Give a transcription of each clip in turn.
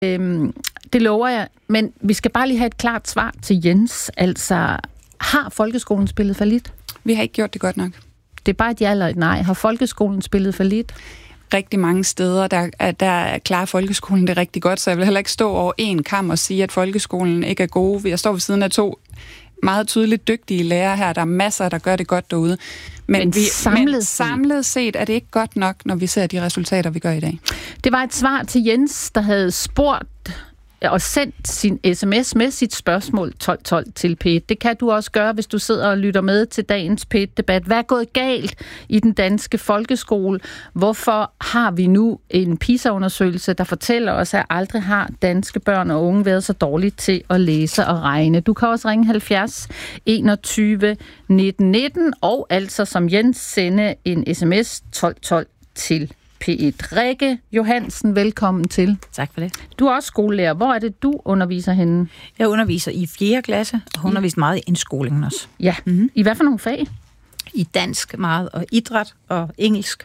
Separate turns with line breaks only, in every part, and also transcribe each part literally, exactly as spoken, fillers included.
Øhm, det lover jeg, men vi skal bare lige have et klart svar til Jens. Altså, har folkeskolen spillet fallit?
Vi har ikke gjort det godt nok.
Det er bare et ja eller et nej. Har folkeskolen spillet fallit?
Rigtig mange steder, der, der klarer folkeskolen det rigtig godt, så jeg vil heller ikke stå over en kam og sige, at folkeskolen ikke er god. Jeg står ved siden af to meget tydeligt dygtige lærere her. Der er masser, der gør det godt derude. Men,
men,
vi,
samlet,
men samlet set er det ikke godt nok, når vi ser de resultater, vi gør i dag.
Det var et svar til Jens, der havde spurgt og sendt sin sms med sit spørgsmål tolv tolv til P et. Det kan du også gøre, hvis du sidder og lytter med til dagens P et-debat. Hvad er gået galt i den danske folkeskole? Hvorfor har vi nu en PISA-undersøgelse, der fortæller os, at aldrig har danske børn og unge været så dårligt til at læse og regne? Du kan også ringe halvfjerds enogtyve nitten nitten og altså som Jens sende en sms tolv tolv til P et. Rikke Johansen, velkommen til.
Tak for det.
Du er også skolelærer. Hvor er det, du underviser henne?
Jeg underviser i fjerde klasse, og hun underviser meget i indskolingen også.
Ja. Mm-hmm. I hvad for nogle fag?
I dansk meget, og idræt og engelsk.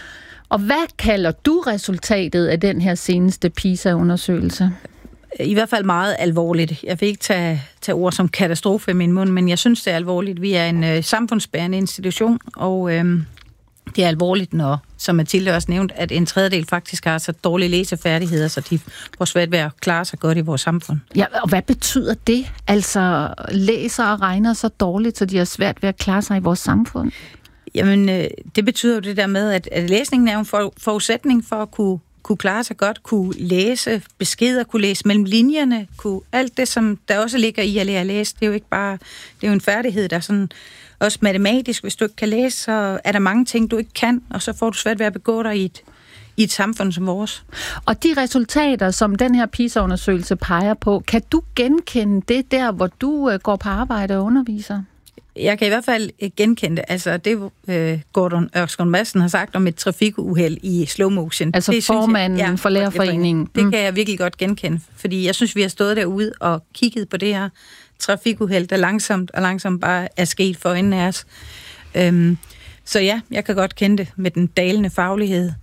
Og hvad kalder du resultatet af den her seneste PISA-undersøgelse?
I hvert fald meget alvorligt. Jeg vil ikke tage, tage ord som katastrofe i min mund, men jeg synes, det er alvorligt. Vi er en øh, samfundsbærende institution, og øh, det er alvorligt, når, som Mathilde også nævnt, at en tredjedel faktisk har så dårlige læsefærdigheder, så de får svært ved at klare sig godt i vores samfund.
Ja, og hvad betyder det? Altså, læser og regner så dårligt, så de har svært ved at klare sig i vores samfund?
Jamen, øh, det betyder jo det der med, at, at læsningen er en for, forudsætning for at kunne, kunne klare sig godt, kunne læse beskeder, kunne læse mellem linjerne, kunne alt det, som der også ligger i at lære at læse, det er jo ikke bare, det er jo en færdighed, der er sådan også matematisk. Hvis du ikke kan læse, så er der mange ting, du ikke kan, og så får du svært ved at begå dig i et, i et samfund som vores.
Og de resultater, som den her PISA-undersøgelse peger på, kan du genkende det der, hvor du går på arbejde og underviser?
Jeg kan i hvert fald genkende det. Altså det, øh, Gordon Ørskov Madsen har sagt om et trafikuheld i slow motion.
Altså
det,
formanden jeg, ja, for Lærerforeningen.
Det mm. kan jeg virkelig godt genkende, fordi jeg synes, vi har stået derude og kigget på det her trafikuheld, der langsomt og langsomt bare er sket for øjnene af os. Øhm, så ja, jeg kan godt kende det med den dalende faglighed.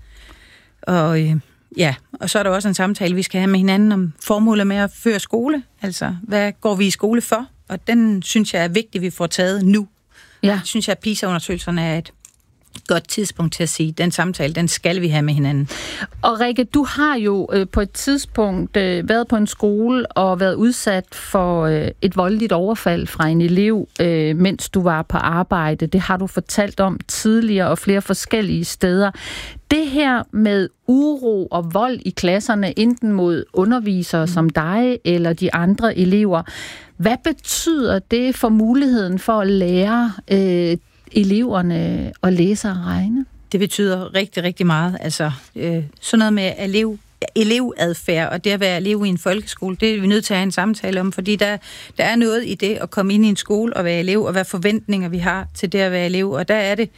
Og øh, ja, og så er der også en samtale, vi skal have med hinanden om formålet med at føre skole. Altså, hvad går vi i skole for? Og den synes jeg er vigtigt, vi får taget nu. Ja. Jeg synes jeg, at PISA-undersøgelserne er et godt tidspunkt til at sige, den samtale, den skal vi have med hinanden.
Og Rikke, du har jo øh, på et tidspunkt øh, været på en skole og været udsat for øh, et voldeligt overfald fra en elev, øh, mens du var på arbejde. Det har du fortalt om tidligere og flere forskellige steder. Det her med uro og vold i klasserne, enten mod undervisere mm. som dig eller de andre elever, hvad betyder det for muligheden for at lære øh, eleverne at læse og regne?
Det betyder rigtig, rigtig meget. Altså, øh, sådan noget med elev, elevadfærd, og det at være elev i en folkeskole, det er vi nødt til at have en samtale om, fordi der, der er noget i det at komme ind i en skole og være elev, og hvad forventninger vi har til det at være elev, og der er det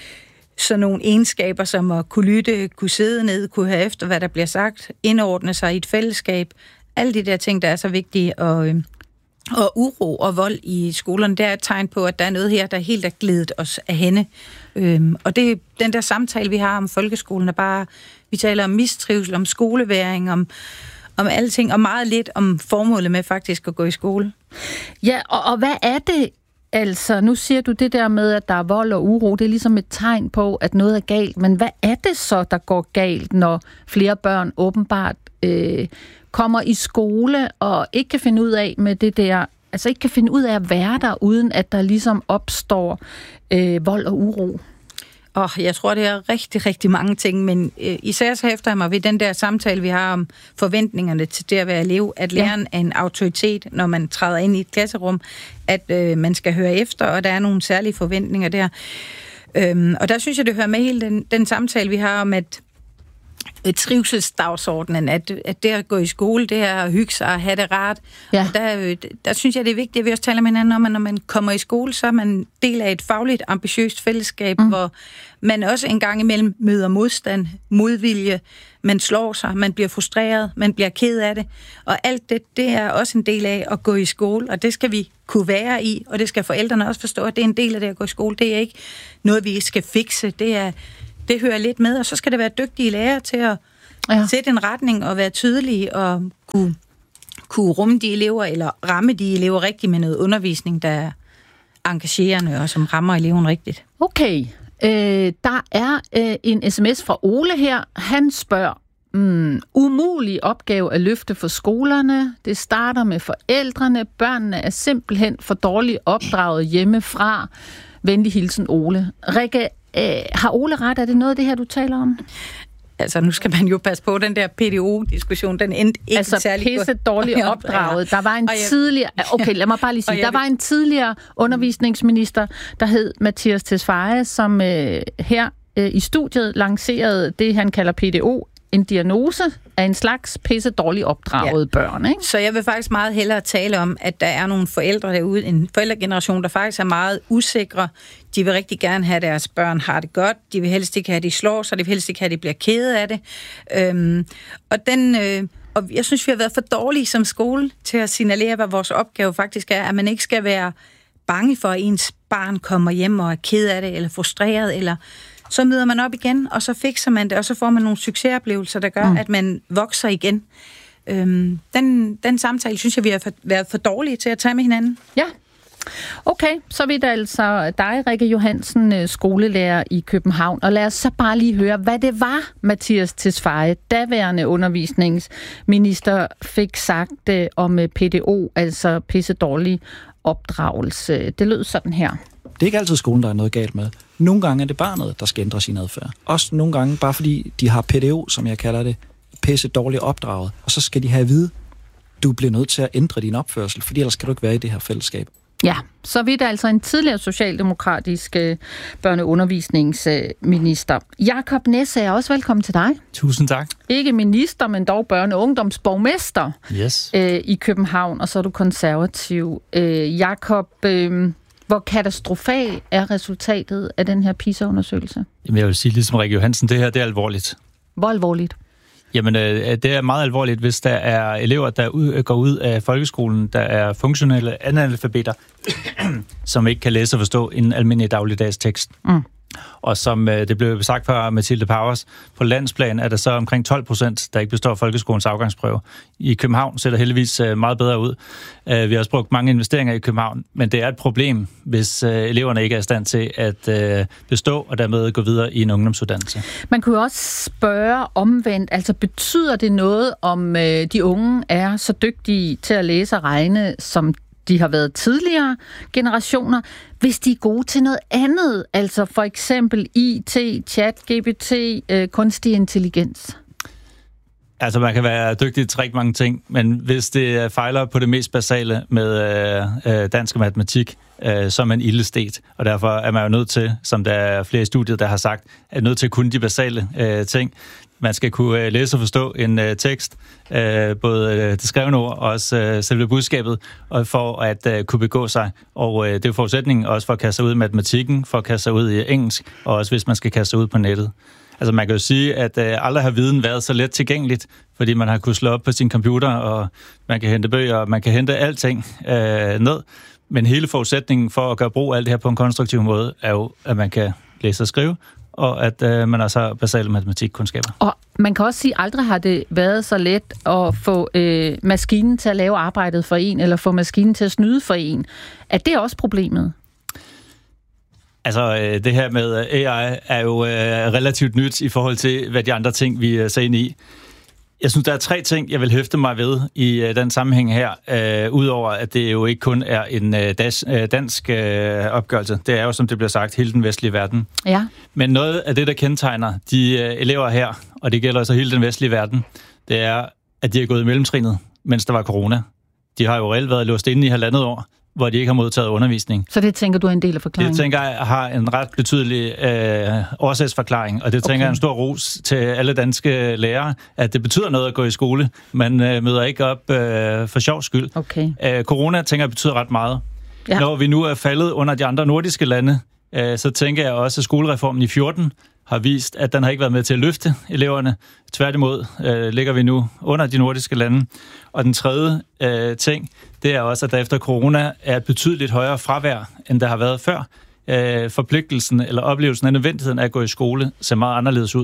sådan nogle egenskaber, som at kunne lytte, kunne sidde ned, kunne høre efter, hvad der bliver sagt, indordne sig i et fællesskab, alle de der ting, der er så vigtige, og øh, Og uro og vold i skolerne, det er et tegn på, at der er noget her, der helt er glædet os af hende. Øhm, og det den der samtale, vi har om folkeskolen, er bare, vi taler om mistrivsel, om skoleværing, om, om alle ting, og meget lidt om formålet med faktisk at gå i skole.
Ja, og, og hvad er det, altså, nu siger du det der med, at der er vold og uro, det er ligesom et tegn på, at noget er galt, men hvad er det så, der går galt, når flere børn åbenbart øh, kommer i skole og ikke kan finde ud af med det der, altså ikke kan finde ud af at være der, uden at der ligesom opstår øh, vold og uro?
Åh, oh, jeg tror, det er rigtig, rigtig mange ting, men øh, især så hæfter jeg mig ved den der samtale, vi har om forventningerne til det at være elev, at læreren ja. er en autoritet, når man træder ind i et klasserum, at øh, man skal høre efter, og der er nogle særlige forventninger der. Øhm, og der synes jeg, det hører med hele den, den samtale, vi har om, at trivselsdagsordenen, at, at det at gå i skole, det er at hygge sig og have det rart. Ja. Og der, der synes jeg, det er vigtigt, at vi også taler med hinanden om, at når man kommer i skole, så er man del af et fagligt, ambitiøst fællesskab, mm. hvor man også en gang imellem møder modstand, modvilje, man slår sig, man bliver frustreret, man bliver ked af det. Og alt det, det er også en del af at gå i skole, og det skal vi kunne være i, og det skal forældrene også forstå, at det er en del af det at gå i skole. Det er ikke noget, vi skal fikse. Det er Det hører lidt med, og så skal det være dygtige lærere til at, Ja. Sætte en retning og være tydelig og kunne, kunne rumme de elever, eller ramme de elever rigtigt med noget undervisning, der er engagerende og som rammer eleven rigtigt.
Okay. Øh, der er øh, en sms fra Ole her. Han spørger, mm, umulig opgave at løfte for skolerne. Det starter med forældrene. Børnene er simpelthen for dårligt opdraget hjemmefra. Venlig hilsen, Ole. Rikke, øh, har Ole ret? Er det noget af det her, du taler om?
Altså, nu skal man jo passe på, den der P D O-diskussion, den endte ikke
altså,
særlig godt.
Altså, pisse dårligt opdraget. Der var en tidligere... Okay, lad mig bare lige sige. Der var en tidligere undervisningsminister, der hed Mattias Tesfaye, som øh, her øh, i studiet lancerede det, han kalder P D O, en diagnose af en slags pisse dårligt opdraget ja. børn, ikke?
Så jeg vil faktisk meget hellere tale om, at der er nogle forældre derude, en forældregeneration, der faktisk er meget usikre. De vil rigtig gerne have, at deres børn har det godt. De vil helst ikke have, at de slår sig. De vil helst ikke have, at de bliver kede af det. Øhm, og, den, øh, og jeg synes, vi har været for dårlige som skole til at signalere, hvad vores opgave faktisk er. At man ikke skal være bange for, at ens barn kommer hjem og er ked af det, eller frustreret, eller... Så møder man op igen, og så fikser man det, og så får man nogle succesoplevelser, der gør, mm. at man vokser igen. Øhm, den, den samtale, synes jeg, vi har for, været for dårlige til at tage med hinanden.
Ja. Okay, så vidt altså dig, Rikke Johansen, skolelærer i København. Og lad os så bare lige høre, hvad det var, Mattias Tesfaye, daværende undervisningsminister, fik sagt om P D O, altså pisse dårlig opdragelse. Det lød sådan her.
Det er ikke altid skolen, der er noget galt med. Nogle gange er det barnet, der skal ændre sin adfærd. Også nogle gange, bare fordi de har P D O, som jeg kalder det, pisse dårligt opdraget. Og så skal de have at vide, du bliver nødt til at ændre din opførsel, fordi ellers kan du ikke være i det her fællesskab.
Ja, så vidt altså en tidligere socialdemokratisk børneundervisningsminister. Jakob Næsse er også velkommen til dig.
Tusind tak.
Ikke minister, men dog børne- og ungdomsborgmester
yes.
øh, i København, og så er du konservativ. Øh, Jakob, øh, hvor katastrofal er resultatet af den her PISA-undersøgelse?
Jamen, jeg vil sige, ligesom Rikke Johansen, det her det er alvorligt.
Hvor alvorligt?
Jamen, øh, det er meget alvorligt, hvis der er elever, der ud, går ud af folkeskolen, der er funktionelle analfabeter, som ikke kan læse og forstå en almindelig dagligdags tekst. Mm. Og som øh, det blev sagt fra Mathilde Powers, på landsplan er der så omkring tolv procent, der ikke består folkeskolens afgangsprøve. I København ser det heldigvis øh, meget bedre ud. Øh, vi har også brugt mange investeringer i København, men det er et problem, hvis øh, eleverne ikke er i stand til at øh, bestå og dermed gå videre i en ungdomsuddannelse.
Man kunne også spørge omvendt, altså betyder det noget, om øh, de unge er så dygtige til at læse og regne, som de har været tidligere generationer, hvis de er gode til noget andet, altså for eksempel I T, chat, G P T, øh, kunstig intelligens?
Altså, man kan være dygtig til rigtig mange ting, men hvis det fejler på det mest basale med øh, dansk og matematik, øh, så er man ildestet. Og derfor er man jo nødt til, som der er flere i studiet, der har sagt, er nødt til at kunne de basale øh, ting. Man skal kunne læse og forstå en uh, tekst, uh, både uh, det skrevne ord og også uh, selve budskabet, og for at uh, kunne begå sig. Og uh, det er forudsætningen også for at kaste sig ud i matematikken, for at kaste sig ud i engelsk, og også hvis man skal kaste sig ud på nettet. Altså man kan jo sige, at uh, aldrig har viden været så let tilgængeligt, fordi man har kunnet slå op på sin computer, og man kan hente bøger, og man kan hente alting uh, ned. Men hele forudsætningen for at gøre brug af alt det her på en konstruktiv måde, er jo, at man kan læse og skrive, og at øh, man også har basale matematikkundskaber.
Og man kan også sige, at aldrig har det været så let at få øh, maskinen til at lave arbejdet for en, eller få maskinen til at snyde for en. Er det også problemet?
Altså, øh, det her med A I er jo øh, relativt nyt i forhold til, hvad de andre ting, vi er så inde i. Jeg synes, der er tre ting, jeg vil hæfte mig ved i øh, den sammenhæng her, øh, udover at det jo ikke kun er en øh, das, øh, dansk øh, opgørelse. Det er jo, som det bliver sagt, hele den vestlige verden. Ja. Men noget af det, der kendetegner de øh, elever her, og det gælder så hele den vestlige verden, det er, at de er gået i mellemtrinet, mens der var corona. De har jo reelt været låst inde i halvandet år, hvor de ikke har modtaget undervisning.
Så det tænker du er en del af forklaringen?
Det tænker jeg har en ret betydelig øh, årsagsforklaring, og det tænker okay. jeg er en stor ros til alle danske lærere, at det betyder noget at gå i skole. Man øh, møder ikke op øh, for sjov skyld. Okay. Øh, corona, tænker jeg, betyder ret meget. Ja. Når vi nu er faldet under de andre nordiske lande, øh, så tænker jeg også, at skolereformen i fjorten har vist, at den har ikke været med til at løfte eleverne. Tværtimod øh, ligger vi nu under de nordiske lande. Og den tredje øh, ting, det er også, at der efter corona er et betydeligt højere fravær, end der har været før. Øh, forpligtelsen eller oplevelsen af nødvendigheden af at gå i skole ser meget anderledes ud.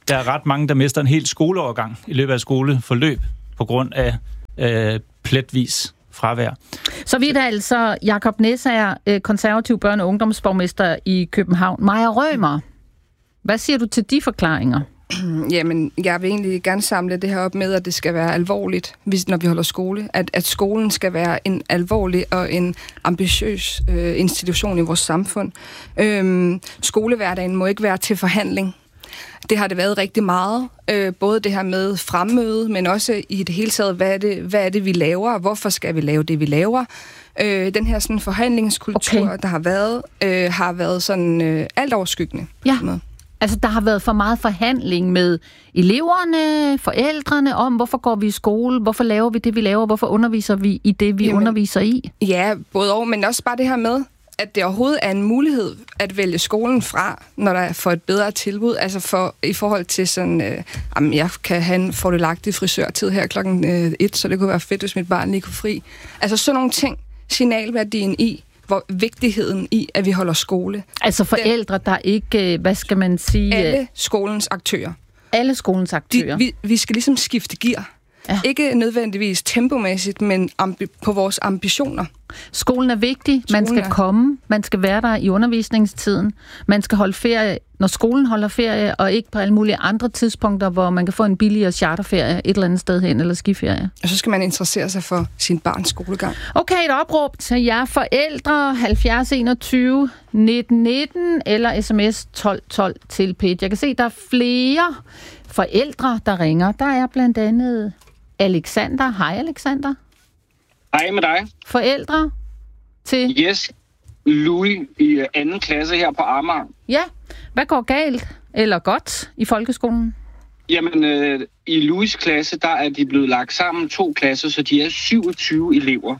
Der er ret mange, der mister en hel skoleovergang i løbet af skoleforløb på grund af øh, pletvis fravær.
Så vidt er altså Jakob Næsager, konservativ børne- og ungdomsborgmester i København. Maja Rømer, hvad siger du til de forklaringer?
Jamen, jeg vil egentlig gerne samle det her op med, at det skal være alvorligt, når vi holder skole. At, at skolen skal være en alvorlig og en ambitiøs øh, institution i vores samfund. Øhm, skolehverdagen må ikke være til forhandling. Det har det været rigtig meget. Øh, både det her med fremmøde, men også i det hele taget, hvad er det, hvad er det vi laver, hvorfor skal vi lave det, vi laver. Øh, den her sådan forhandlingskultur, okay. der har været, øh, har været sådan øh, alt overskyggende.
Ja. Altså, der har været for meget forhandling med eleverne, forældrene om, hvorfor går vi i skole, hvorfor laver vi det, vi laver, hvorfor underviser vi i det, vi Jamen, underviser i? Ja,
både og, men også bare det her med, at det overhovedet er en mulighed at vælge skolen fra, når der er for et bedre tilbud. Altså for, i forhold til sådan, øh, jamen jeg kan have en fordelagtig frisørtid her klokken øh, et, så det kunne være fedt, hvis mit barn lige kunne fri. Altså sådan nogle ting, signalværdien i, hvor vigtigheden i, at vi holder skole.
Altså forældre, der ikke, hvad skal man sige...
Alle skolens aktører.
Alle skolens aktører.
De, vi, vi skal ligesom skifte gear. Ja. Ikke nødvendigvis tempomæssigt, men ambi- på vores ambitioner.
Skolen er vigtig. Man skal er... komme. Man skal være der i undervisningstiden. Man skal holde ferie, når skolen holder ferie, og ikke på alle mulige andre tidspunkter, hvor man kan få en billigere charterferie et eller andet sted hen, eller skiferie.
Og så skal man interessere sig for sin barns skolegang.
Okay, et opråb til jer forældre, halvfjerds enogtyve nitten nitten, eller sms tolv tolv til P et. Jeg kan se, der er flere forældre, der ringer. Der er blandt andet Alexander. Hej, Alexander.
Hej med dig.
Forældre til...
Yes, Louis i anden klasse her på Amager.
Ja, hvad går galt eller godt i folkeskolen?
Jamen, øh, i Louis' klasse, der er de blevet lagt sammen to klasser, så de er syvogtyve elever.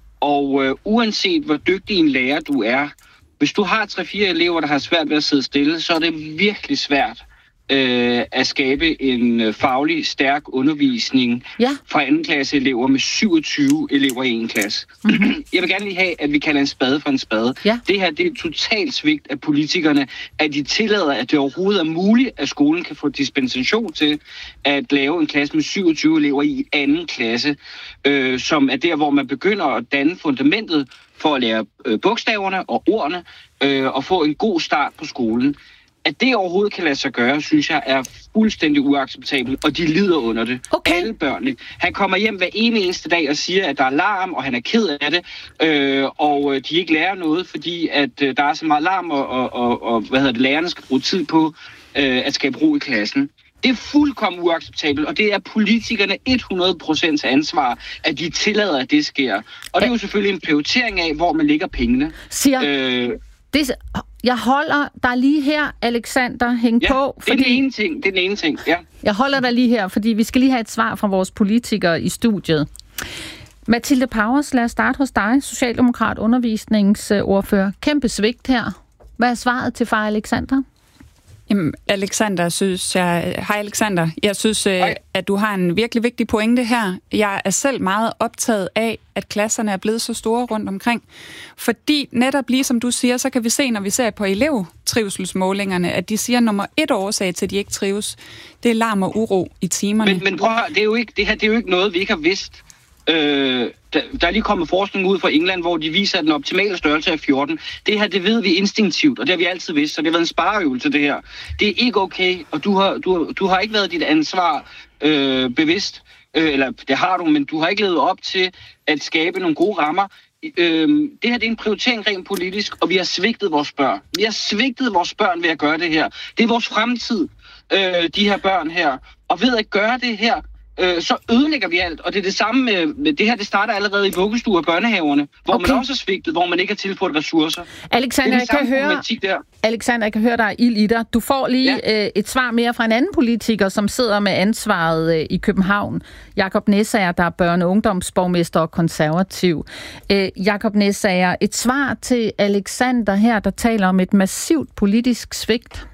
Og øh, uanset hvor dygtig en lærer du er, hvis du har tre fire elever, der har svært ved at sidde stille, så er det virkelig svært øh, at skabe en øh, faglig stærk undervisning
ja.
fra anden klasse elever med syvogtyve elever i en klasse. Mm-hmm. Jeg vil gerne lige have, at vi kalder en spade for en spade.
Ja.
Det her, det er totalt svigt af politikerne, at de tillader, at det overhovedet er muligt, at skolen kan få dispensation til at lave en klasse med syvogtyve elever i anden klasse, øh, som er der, hvor man begynder at danne fundamentet for at lære øh, bogstaverne og ordene øh, og få en god start på skolen. At det overhovedet kan lade sig gøre, synes jeg, er fuldstændig uacceptabelt, og de lider under det.
Okay.
Alle børnene. Han kommer hjem hver eneste dag og siger, at der er larm, og han er ked af det, øh, og de ikke lærer noget, fordi at øh, der er så meget larm, og, og, og, og hvad hedder det, lærerne skal bruge tid på øh, at skabe ro i klassen. Det er fuldkommen uacceptabelt, og det er politikerne hundrede procent ansvar, at de tillader, at det sker. Og det er jo selvfølgelig en prioritering af, hvor man lægger pengene.
Siger... Øh, det... Jeg holder dig lige her, Alexander, hæng
ja,
på.
Fordi... det er den ene ting, det er den ene ting, ja.
Jeg holder dig lige her, fordi vi skal lige have et svar fra vores politikere i studiet. Mathilde Powers, lad os starte hos dig, socialdemokrat, undervisningsordfører. Kæmpe svigt her. Hvad er svaret til far Alexander?
Jamen, Alexander, synes jeg... Hej, Alexander. Jeg synes, Hej. at du har en virkelig vigtig pointe her. Jeg er selv meget optaget af, at klasserne er blevet så store rundt omkring. Fordi netop lige som du siger, så kan vi se, når vi ser på elevtrivselsmålingerne, at de siger, at nummer et årsag til, at de ikke trives, det er larm og uro i timerne.
Men, men prøv at høre, det er jo ikke, det her, det er jo ikke noget, vi ikke har vidst. Øh, der, der er lige kommet forskning ud fra England, hvor de viser, at den optimale størrelse er fjorten. Det her, det ved vi instinktivt, og det har vi altid vidst, så det har været en spareøvelse, det her. Det er ikke okay, og du har, du, du har ikke været dit ansvar øh, bevidst, øh, eller det har du, men du har ikke levet op til at skabe nogle gode rammer. Øh, det her, det er en prioritering rent politisk, og vi har svigtet vores børn. Vi har svigtet vores børn ved at gøre det her. Det er vores fremtid, øh, de her børn her. Og ved at gøre det her, så ødelægger vi alt, og det er det samme med, med det her, det starter allerede i vuggestuer og børnehaverne, hvor okay. man også er svigtet, hvor man ikke har tilført ressourcer.
Alexander, jeg kan høre, Alexander, jeg kan høre dig ild i dig. Du får lige ja. øh, et svar mere fra en anden politiker, som sidder med ansvaret øh, i København. Jakob Næsager, der er børne- og ungdomsborgmester og konservativ. Øh, Jakob Næsager, et svar til Alexander her, der taler om et massivt politisk svigt.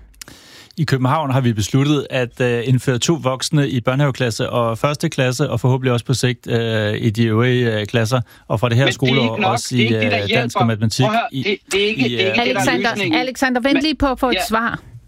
I København har vi besluttet at uh, indføre to voksne i børnehaveklasse og første klasse, og forhåbentlig også på sigt uh, i de øvrige uh, klasser, og fra det her
Men
skoleår
det
også i uh, dansk og matematik.
Hør, det, det er ikke,
i,
det er ikke
Alexander,
det,
Alexander, vent lige på at få et
ja.
svar.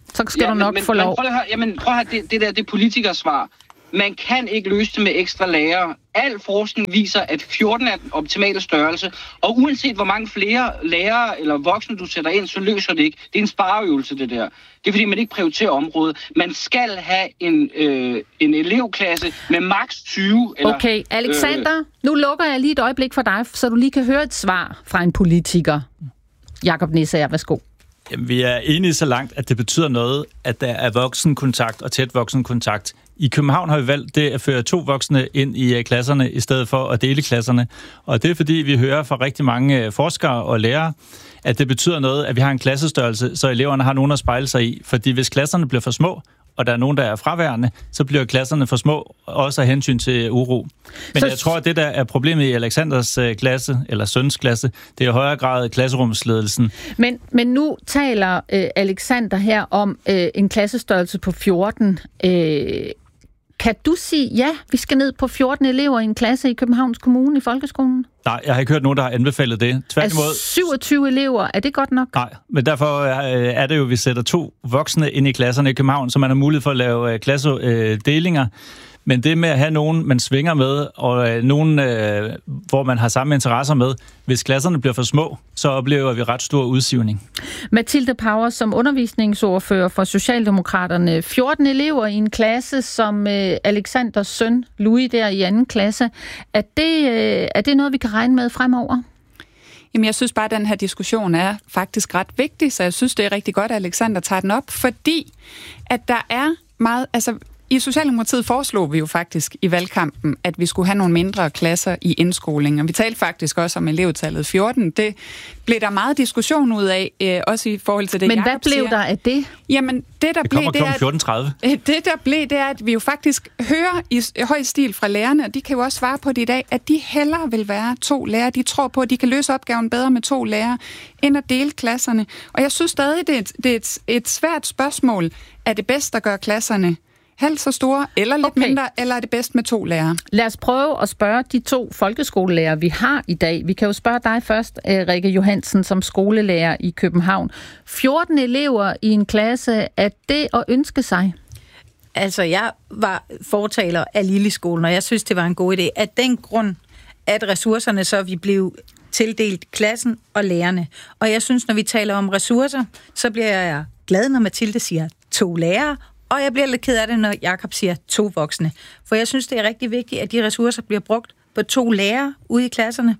Så skal
ja,
du nok
men,
få
men,
lov.
Prøv at høre, jamen, prøv at høre det, det der, det er politikersvar. Man kan ikke løse det med ekstra lærere. Al forskning viser, at fjorten er den optimale størrelse, og uanset hvor mange flere lærere eller voksne du sætter ind, så løser det ikke. Det er en spareøvelse, det der. Det er fordi, man ikke prioriterer området. Man skal have en, øh, en elevklasse med maks tyve. Eller,
okay, Alexander, øh, nu lukker jeg lige et øjeblik for dig, så du lige kan høre et svar fra en politiker. Jakob Nissager, værsgo.
Jamen, vi er enige så langt, at det betyder noget, at der er voksenkontakt og tæt voksenkontakt. I København har vi valgt det at føre to voksne ind i klasserne, i stedet for at dele klasserne. Og det er fordi, vi hører fra rigtig mange forskere og lærere, at det betyder noget, at vi har en klassestørrelse, så eleverne har nogen at spejle sig i. Fordi hvis klasserne bliver for små, og der er nogen, der er fraværende, så bliver klasserne for små, også af hensyn til uro. Men så... jeg tror, at det, der er problemet i Alexanders klasse, eller søns klasse, det er i højere grad klasserumsledelsen.
Men, men nu taler øh, Alexander her om øh, en klassestørrelse på fjorten. Øh, kan du sige, ja, vi skal ned på fjorten elever i en klasse i Københavns Kommune i folkeskolen?
Nej, jeg har ikke hørt nogen, der har anbefalet det. Tværtimod...
Er syvogtyve elever, er det godt nok?
Nej, men derfor er det jo, at vi sætter to voksne ind i klasserne i København, så man har mulighed for at lave klassedelinger. Men det med at have nogen, man svinger med, og nogen, øh, hvor man har samme interesser med, hvis klasserne bliver for små, så oplever vi ret stor udsivning.
Mathilde Power, som undervisningsordfører for Socialdemokraterne. fjorten elever i en klasse, som øh, Alexanders søn, Louis, der i anden klasse. Er det, øh, er det noget, vi kan regne med fremover?
Jamen, jeg synes bare, at den her diskussion er faktisk ret vigtig, så jeg synes, det er rigtig godt, at Alexander tager den op, fordi at der er meget... altså i Socialdemokratiet foreslog vi jo faktisk i valgkampen, at vi skulle have nogle mindre klasser i indskoling, og vi talte faktisk også om elevtallet fjorten. Det blev der meget diskussion ud af, øh, også i forhold til det,
Men
Jacob
hvad blev
siger.
der af det?
Jamen, det der
det
blev,
det er, fjorten tredive.
Det der blev, det er, at vi jo faktisk hører i høj stil fra lærerne, og de kan jo også svare på det i dag, at de hellere vil være to lærere. De tror på, at de kan løse opgaven bedre med to lærere, end at dele klasserne. Og jeg synes stadig, det er et, det er et, et svært spørgsmål. Er det bedst at gøre klasserne halvt så store, eller lidt okay. mindre, eller er det bedst med to lærere?
Lad os prøve at spørge de to folkeskolelærer, vi har i dag. Vi kan jo spørge dig først, Rikke Johansen, som skolelærer i København. fjorten elever i en klasse, er det at ønske sig?
Altså, jeg var fortaler af Lilleskolen, og jeg synes, det var en god idé. Af den grund, at ressourcerne så vi blev tildelt klassen og lærerne. Og jeg synes, når vi taler om ressourcer, så bliver jeg glad, når Mathilde siger to lærere, og jeg bliver lidt ked af det, når Jakob siger to voksne. For jeg synes, det er rigtig vigtigt, at de ressourcer bliver brugt på to lærere ude i klasserne.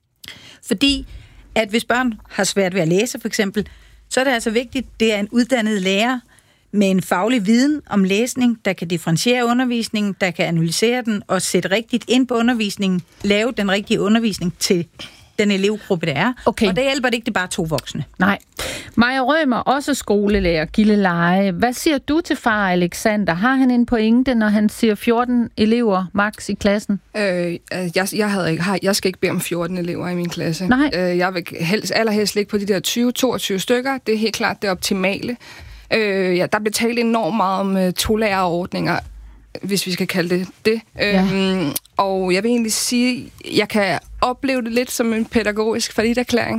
Fordi, at hvis børn har svært ved at læse, for eksempel, så er det altså vigtigt, at det er en uddannet lærer med en faglig viden om læsning, der kan differentiere undervisningen, der kan analysere den og sætte rigtigt ind på undervisningen, lave den rigtige undervisning til den elevgruppe, der er. Okay. Og det hjælper det ikke, det er bare to voksne.
Nej. Maja Rømer, også skolelærer, Gilleleje. Hvad siger du til far Alexander? Har han en pointe, når han siger fjorten elever max i klassen?
Øh, jeg, jeg, havde ikke, jeg skal ikke bede om fjorten elever i min klasse.
Nej.
Øh, jeg vil helst, allerhelst ligge på de der tyve til toogtyve stykker. Det er helt klart det optimale. Øh, ja, der bliver talt enormt meget om uh, tolærerordninger, hvis vi skal kalde det det. Ja. Øhm, og jeg vil egentlig sige, jeg kan opleve det lidt som en pædagogisk falliterklæring.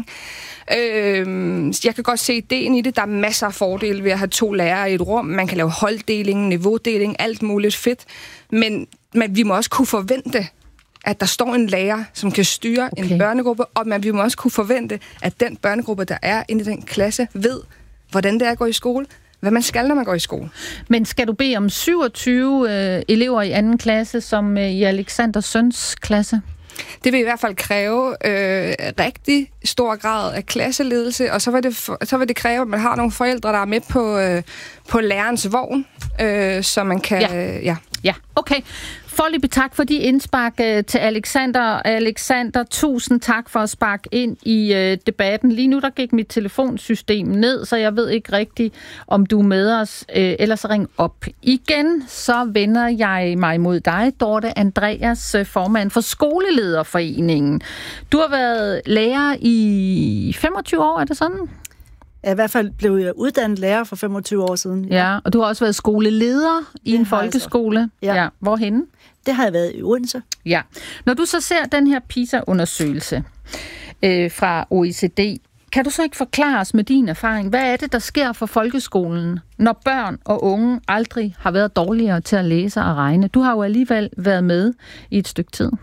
Øhm, jeg kan godt se ideen i det. Der er masser af fordele ved at have to lærere i et rum. Man kan lave holddeling, niveaudeling, alt muligt fedt. Men, men vi må også kunne forvente, at der står en lærer, som kan styre okay. en børnegruppe, og man, vi må også kunne forvente, at den børnegruppe, der er inde i den klasse, ved, hvordan det er at gå i skole, hvad man skal, når man går i skole.
Men skal du bede om syvogtyve øh, elever i anden klasse, som øh, i Alexanders søns klasse?
Det vil i hvert fald kræve øh, rigtig stor grad af klasseledelse, og så vil, det for, så vil det kræve, at man har nogle forældre, der er med på, øh, på lærerens vogn, øh, så man kan...
Ja,
øh, ja.
ja. Okay. Foreløbig tak for de indspark øh, til Alexander. Alexander, tusind tak for at sparke ind i øh, debatten. Lige nu der gik mit telefonsystem ned, så jeg ved ikke rigtigt, om du er med os. Øh, ellers ring op. Igen så vender jeg mig mod dig, Dorte Andreas, øh, formand for Skolelederforeningen. Du har været lærer i femogtyve år, er det sådan?
Jeg i hvert fald blev jeg uddannet lærer for femogtyve år siden.
Ja, ja, og du har også været skoleleder i det en folkeskole.
Ja.
Ja. Hvorhenne?
Det har jeg været i Odense.
Ja. Når du så ser den her PISA-undersøgelse øh, fra O E C D, kan du så ikke forklare os med din erfaring, hvad er det, der sker for folkeskolen, når børn og unge aldrig har været dårligere til at læse og regne? Du har jo alligevel været med i et stykke tid.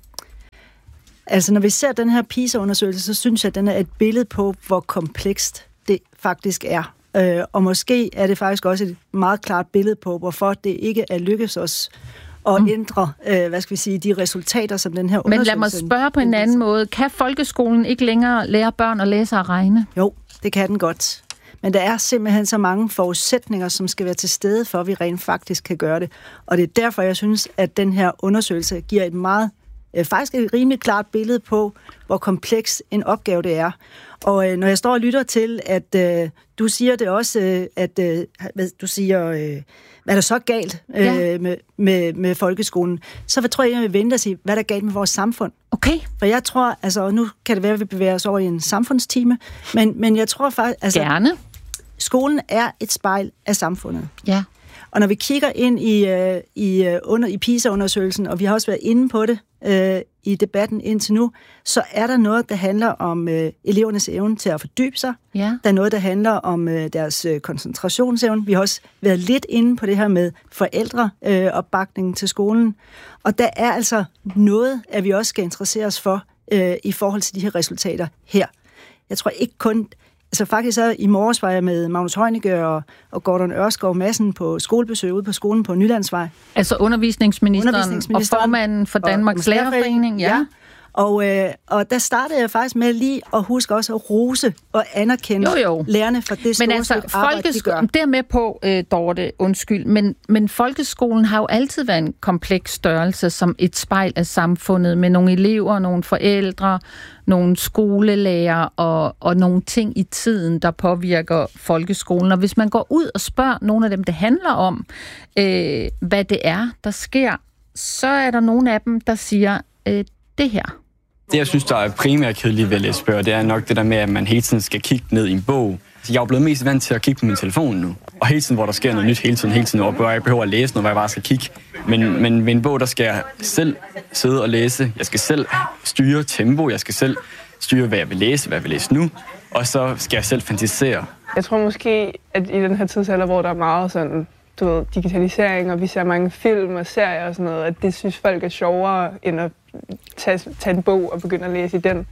Altså, når vi ser den her PISA-undersøgelse, så synes jeg, at den er et billede på, hvor komplekst det faktisk er. Øh, og måske er det faktisk også et meget klart billede på, hvorfor det ikke er lykkedes os at mm. ændre, øh, hvad skal vi sige, de resultater, som den her undersøgelse...
Men lad mig spørge på en anden måde. Kan folkeskolen ikke længere lære børn at læse og regne?
Jo, det kan den godt. Men der er simpelthen så mange forudsætninger, som skal være til stede, for at vi rent faktisk kan gøre det. Og det er derfor, jeg synes, at den her undersøgelse giver et meget, øh, faktisk et rimelig klart billede på, hvor kompleks en opgave det er. Og øh, når jeg står og lytter til, at øh, du siger det også, øh, at øh, du siger, øh, hvad er der så galt øh, ja. med, med, med folkeskolen, så tror jeg, jeg vil vente og sige, hvad er der galt med vores samfund?
Okay.
For jeg tror, altså nu kan det være, at vi bevæger os over i en samfundstime, men, men jeg tror faktisk... Altså,
Gerne.
Skolen er et spejl af samfundet.
Ja.
Og når vi kigger ind i, øh, i, øh, under, i PISA-undersøgelsen, og vi har også været inde på det øh, i debatten indtil nu, så er der noget, der handler om øh, elevernes evne til at fordybe sig.
Ja.
Der er noget, der handler om øh, deres øh, koncentrationsevne. Vi har også været lidt inde på det her med forældreopbakningen øh, til skolen. Og der er altså noget, at vi også skal interessere os for øh, i forhold til de her resultater her. Jeg tror ikke kun... Altså faktisk så i morges var jeg med Magnus Heunicke og, og Gordon Ørskov Madsen på skolebesøg ude på skolen på Nylandsvej.
Altså undervisningsministeren,
undervisningsministeren
og formanden for Danmarks Lærerforening. Ja.
ja. Og, øh, og der startede jeg faktisk med lige at huske også at rose og anerkende jo, jo. lærerne for det store
men altså,
stykke arbejde, de gør.
Det er med på, øh, Dorte, undskyld, men, men folkeskolen har jo altid været en kompleks størrelse som et spejl af samfundet med nogle elever, nogle forældre, nogle skolelærer og, og nogle ting i tiden, der påvirker folkeskolen. Og hvis man går ud og spørger nogle af dem, det handler om, øh, hvad det er, der sker, så er der nogle af dem, der siger øh, det her.
Det, jeg synes, der er primært kedeligt ved at læse bøger, det er nok det der med, at man hele tiden skal kigge ned i en bog. Jeg er jo blevet mest vant til at kigge på min telefon nu. Og hele tiden, hvor der sker noget nyt, hele tiden, hele tiden, hvor jeg behøver at læse noget, hvor jeg bare skal kigge. Men, men ved en bog, der skal jeg selv sidde og læse. Jeg skal selv styre tempo. Jeg skal selv styre, hvad jeg vil læse, hvad jeg vil læse nu. Og så skal jeg selv fantasere.
Jeg tror måske, at i den her tidsalder, hvor der er meget sådan, du ved, digitalisering, og vi ser mange film og serier og sådan noget, at det synes folk er sjovere, end at tage, tage en bog og begynde at læse i den.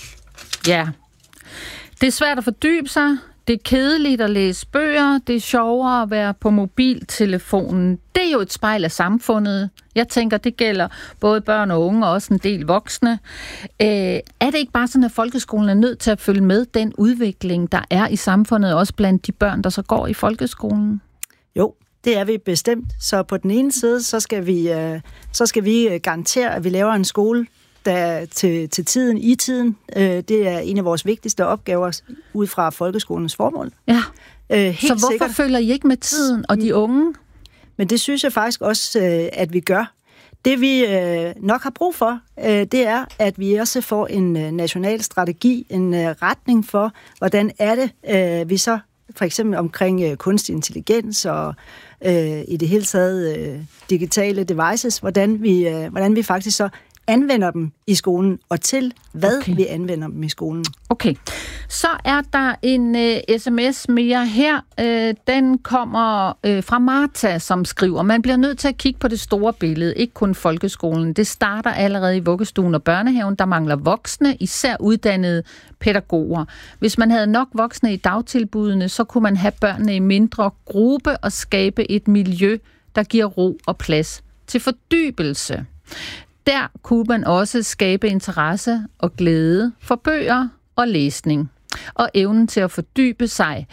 Ja. Det er svært at fordybe sig. Det er kedeligt at læse bøger. Det er sjovere at være på mobiltelefonen. Det er jo et spejl af samfundet. Jeg tænker, det gælder både børn og unge og også en del voksne. Øh, er det ikke bare sådan, at folkeskolen er nødt til at følge med den udvikling, der er i samfundet, også blandt de børn, der så går i folkeskolen?
Jo, det er vi bestemt. Så på den ene side, så skal vi, øh, så skal vi garantere, at vi laver en skole, der til, til tiden, i tiden. Øh, det er en af vores vigtigste opgaver ud fra folkeskolens formål.
Ja.
Øh, helt
så hvorfor
sikkert.
følger I ikke med tiden og de unge?
Men det synes jeg faktisk også, øh, at vi gør. Det vi øh, nok har brug for, øh, det er, at vi også får en øh, national strategi, en øh, retning for, hvordan er det, øh, vi så for eksempel omkring øh, kunstig intelligens og øh, i det hele taget øh, digitale devices, hvordan vi, øh, hvordan vi faktisk så anvender dem i skolen, og til hvad okay. vi anvender dem i skolen.
Okay. Så er der en uh, sms mere her. Uh, den kommer uh, fra Martha, som skriver, man bliver nødt til at kigge på det store billede, ikke kun folkeskolen. Det starter allerede i vuggestuen og børnehaven. Der mangler voksne, især uddannede pædagoger. Hvis man havde nok voksne i dagtilbudene, så kunne man have børnene i mindre gruppe og skabe et miljø, der giver ro og plads til fordybelse. Der kunne man også skabe interesse og glæde for bøger og læsning, og evnen til at fordybe sig.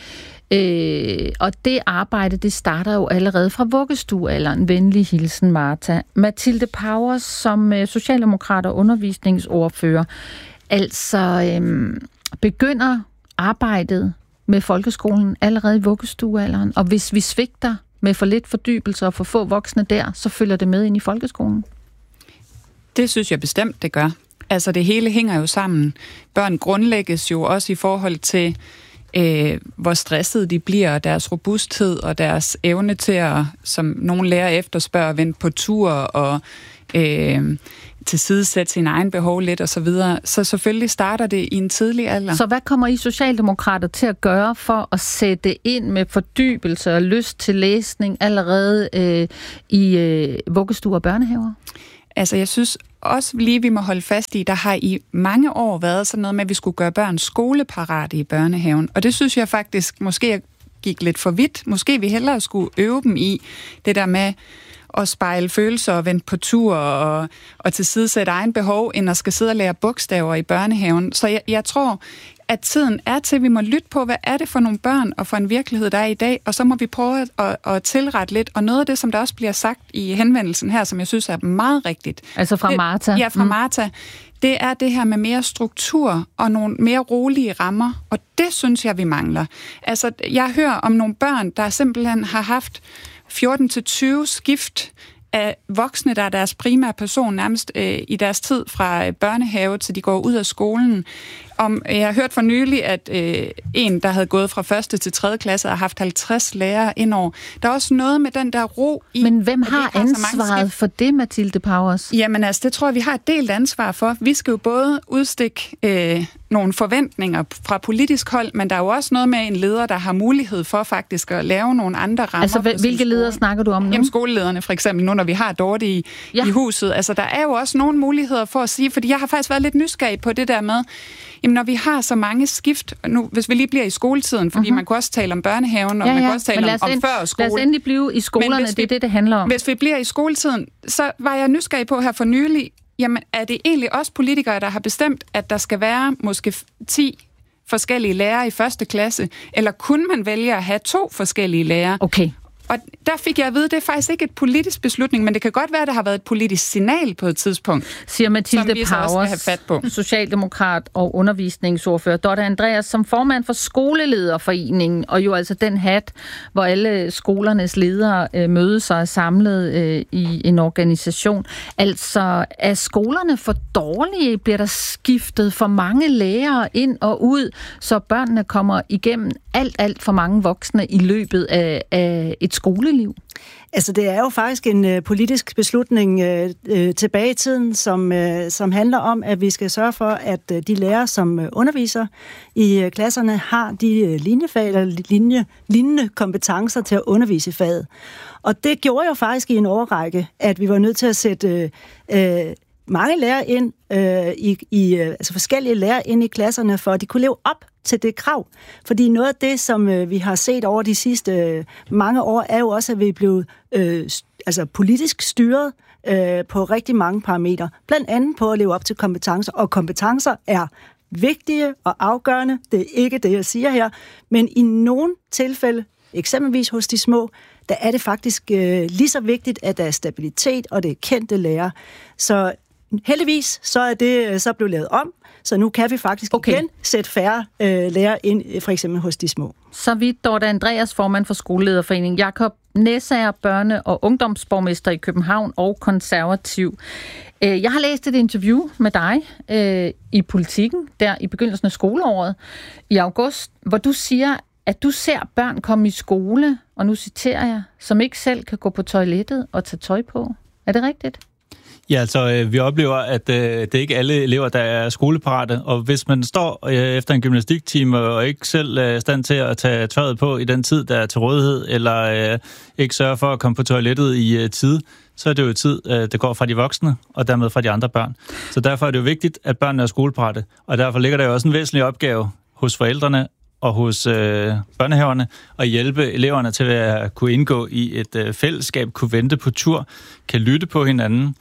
Øh, og det arbejde, det starter jo allerede fra vuggestuealderen. Venlig hilsen, Martha. Mathilde Powers, som øh, socialdemokrat og undervisningsordfører, altså øh, begynder arbejdet med folkeskolen allerede i vuggestuealderen. Og hvis vi svigter med for lidt fordybelse og for få voksne der, så følger det med ind i folkeskolen.
Det synes jeg bestemt, det gør. Altså det hele hænger jo sammen. Børn grundlægges jo også i forhold til, øh, hvor stressede de bliver, deres robusthed og deres evne til at, som nogle lærer efterspørger, vende på tur og øh, tilsidesætte sin egen behov lidt og så videre. Så selvfølgelig starter det i en tidlig alder.
Så hvad kommer I socialdemokrater til at gøre for at sætte ind med fordybelse og lyst til læsning allerede øh, i øh, vuggestuer og børnehaver?
Altså, jeg synes også lige, vi må holde fast i, der har i mange år været sådan noget med, at vi skulle gøre børn skoleparate i børnehaven. Og det synes jeg faktisk, måske jeg gik lidt for vidt. Måske vi hellere skulle øve dem i det der med at spejle følelser og vente på tur og, og tilsidesætte egen behov, end at skal sidde og lære bogstaver i børnehaven. Så jeg, jeg tror, at tiden er til, at vi må lytte på, hvad er det for nogle børn og for en virkelighed, der er i dag, og så må vi prøve at, at, at tilrette lidt. Og noget af det, som der også bliver sagt i henvendelsen her, som jeg synes er meget rigtigt.
Altså fra Martha?
Det, ja, fra
mm.
Martha. Det er det her med mere struktur og nogle mere rolige rammer, og det synes jeg, vi mangler. Altså, jeg hører om nogle børn, der simpelthen har haft fjorten til tyve skift af voksne, der er deres primære person nærmest øh, i deres tid fra børnehave til de går ud af skolen. Om, jeg har hørt for nylig, at øh, en, der havde gået fra første til tredje klasse, har haft halvtreds lærere indover. Der er også noget med den der ro i...
Men hvem har ansvaret for det, Mathilde Powers?
Jamen altså, det tror jeg, vi har et delt ansvar for. Vi skal jo både udstikke øh, nogle forventninger fra politisk hold, men der er jo også noget med en leder, der har mulighed for faktisk at lave nogle andre rammer.
Altså, hvilke ledere snakker du om nu?
Jamen, skolelederne for eksempel, nu når vi har Dorte i, ja. i huset. Altså, der er jo også nogle muligheder for at sige, fordi jeg har faktisk været lidt nysgerrig på det der med, jamen, når vi har så mange skift, nu, hvis vi lige bliver i skoletiden, fordi uh-huh. man kunne også tale om børnehaven, og
ja, ja.
man kan også tale om, om
ind,
før skole.
Lad os endelig blive i skolerne, det er det, det handler om.
Hvis vi bliver i skoletiden, så var jeg nysgerrig på her for nylig, jamen er det egentlig også politikere, der har bestemt, at der skal være måske ti forskellige lærere i første klasse, eller kunne man vælge at have to forskellige lærere?
Okay.
Og der fik jeg at vide, at det er faktisk ikke et politisk beslutning, men det kan godt være, at det har været et politisk signal på et tidspunkt,
siger Mathilde Powers,
have fat på.
Socialdemokrat og undervisningsordfører. Dorte Andreas, som formand for Skolelederforeningen, og jo altså den hat, hvor alle skolernes ledere øh, mødes og er samlet øh, i en organisation. Altså, er skolerne for dårlige? Bliver der skiftet for mange lærere ind og ud, så børnene kommer igennem alt, alt for mange voksne i løbet af, af et skoleliv?
Altså, det er jo faktisk en øh, politisk beslutning øh, øh, tilbage i tiden, som, øh, som handler om, at vi skal sørge for, at øh, de lærere, som øh, underviser i øh, klasserne, har de øh, linjefag eller linje, lignende kompetencer til at undervise i faget. Og det gjorde jo faktisk i en årrække, at vi var nødt til at sætte øh, øh, mange lærere ind, øh, i, i, altså forskellige lærere ind i klasserne, for at de kunne leve op til det krav. Fordi noget af det, som øh, vi har set over de sidste øh, mange år, er jo også, at vi er blevet øh, altså politisk styret øh, på rigtig mange parametre. Blandt andet på at leve op til kompetencer, og kompetencer er vigtige og afgørende. Det er ikke det, jeg siger her. Men i nogle tilfælde, eksempelvis hos de små, der er det faktisk øh, lige så vigtigt, at der er stabilitet, og det er kendte lærere. Så heldigvis så er det så blevet lavet om, så nu kan vi faktisk okay. igen sætte færre øh, lærere ind, for eksempel hos de små.
Så vidt Dorte Andreas, formand for Skolelederforeningen, Jakob Næsager, børne- og ungdomsborgmester i København og konservativ. Jeg har læst et interview med dig øh, i Politikken, der i begyndelsen af skoleåret i august, hvor du siger, at du ser børn komme i skole, og nu citerer jeg, som ikke selv kan gå på toilettet og tage tøj på. Er det rigtigt?
Ja, altså vi oplever, at øh, det er ikke alle elever, der er skoleparate, og hvis man står øh, efter en gymnastiktime og ikke selv er i stand til at tage tøjet på i den tid, der er til rådighed, eller øh, ikke sørger for at komme på toilettet i øh, tide, så er det jo tid, øh, det går fra de voksne, og dermed fra de andre børn. Så derfor er det jo vigtigt, at børnene er skoleparate, og derfor ligger der jo også en væsentlig opgave hos forældrene og hos øh, børnehaverne at hjælpe eleverne til at kunne indgå i et øh, fællesskab, kunne vente på tur, kan lytte på hinanden.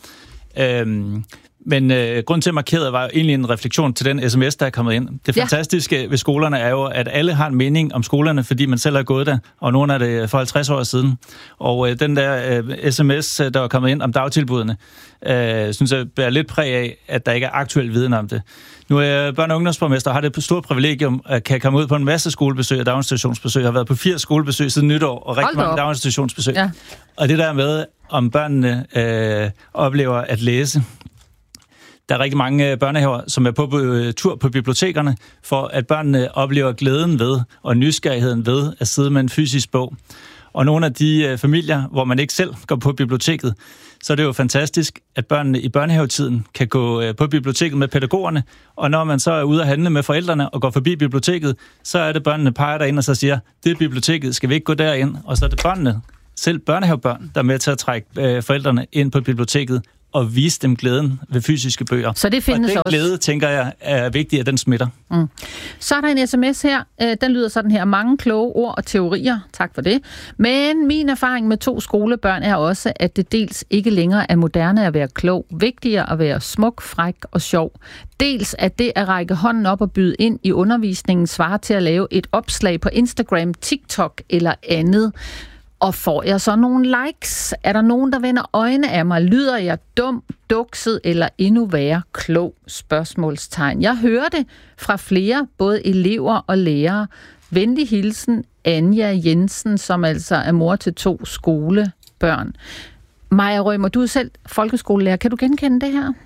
Øhm, men øh, grunden til at markere var jo egentlig en refleksion til den sms, der er kommet ind. Det
ja.
fantastiske ved skolerne er jo, at alle har en mening om skolerne, fordi man selv har gået der, og nogle af det for halvtreds år siden. Og øh, den der øh, sms, der var kommet ind om dagtilbudene, øh, synes jeg bærer lidt præg af, at der ikke er aktuel viden om det. Nu er jeg børne- og ungdomsborgmester og har det på stort privilegium, at kan komme ud på en masse skolebesøg og daginstitutionsbesøg. Jeg har været på firs skolebesøg siden nytår, og rigtig mange daginstitutionsbesøg. Ja. Og det der med, om børnene øh, oplever at læse. Der er rigtig mange børnehaver, som er på tur på bibliotekerne, for at børnene oplever glæden ved og nysgerrigheden ved at sidde med en fysisk bog. Og nogle af de øh, familier, hvor man ikke selv går på biblioteket, så er det jo fantastisk, at børnene i børnehavetiden kan gå øh, på biblioteket med pædagogerne, og når man så er ude at handle med forældrene og går forbi biblioteket, så er det børnene peger derind og så siger, det er biblioteket, skal vi ikke gå derind? Og så er det børnene, selv børnehavebørn, der er med til at trække øh, forældrene ind på biblioteket og vise dem glæden ved fysiske bøger.
Så det findes
og den
også.
glæde, tænker jeg, er vigtigt, at den smitter.
Mm. Så er der en sms her. Den lyder sådan her. Mange kloge ord og teorier. Tak for det. Men min erfaring med to skolebørn er også, at det dels ikke længere er moderne at være klog. Vigtigere at være smuk, fræk og sjov. Dels at det at række hånden op og byde ind i undervisningen svarer til at lave et opslag på Instagram, TikTok eller andet. Og får jeg så nogle likes? Er der nogen, der vender øjne af mig? Lyder jeg dum, dukset eller endnu værre klog? Spørgsmålstegn. Jeg hører det fra flere, både elever og lærere. Venlig hilsen, Anja Jensen, som altså er mor til to skolebørn. Maja Rømer, du er selv folkeskolelærer. Kan du genkende det her?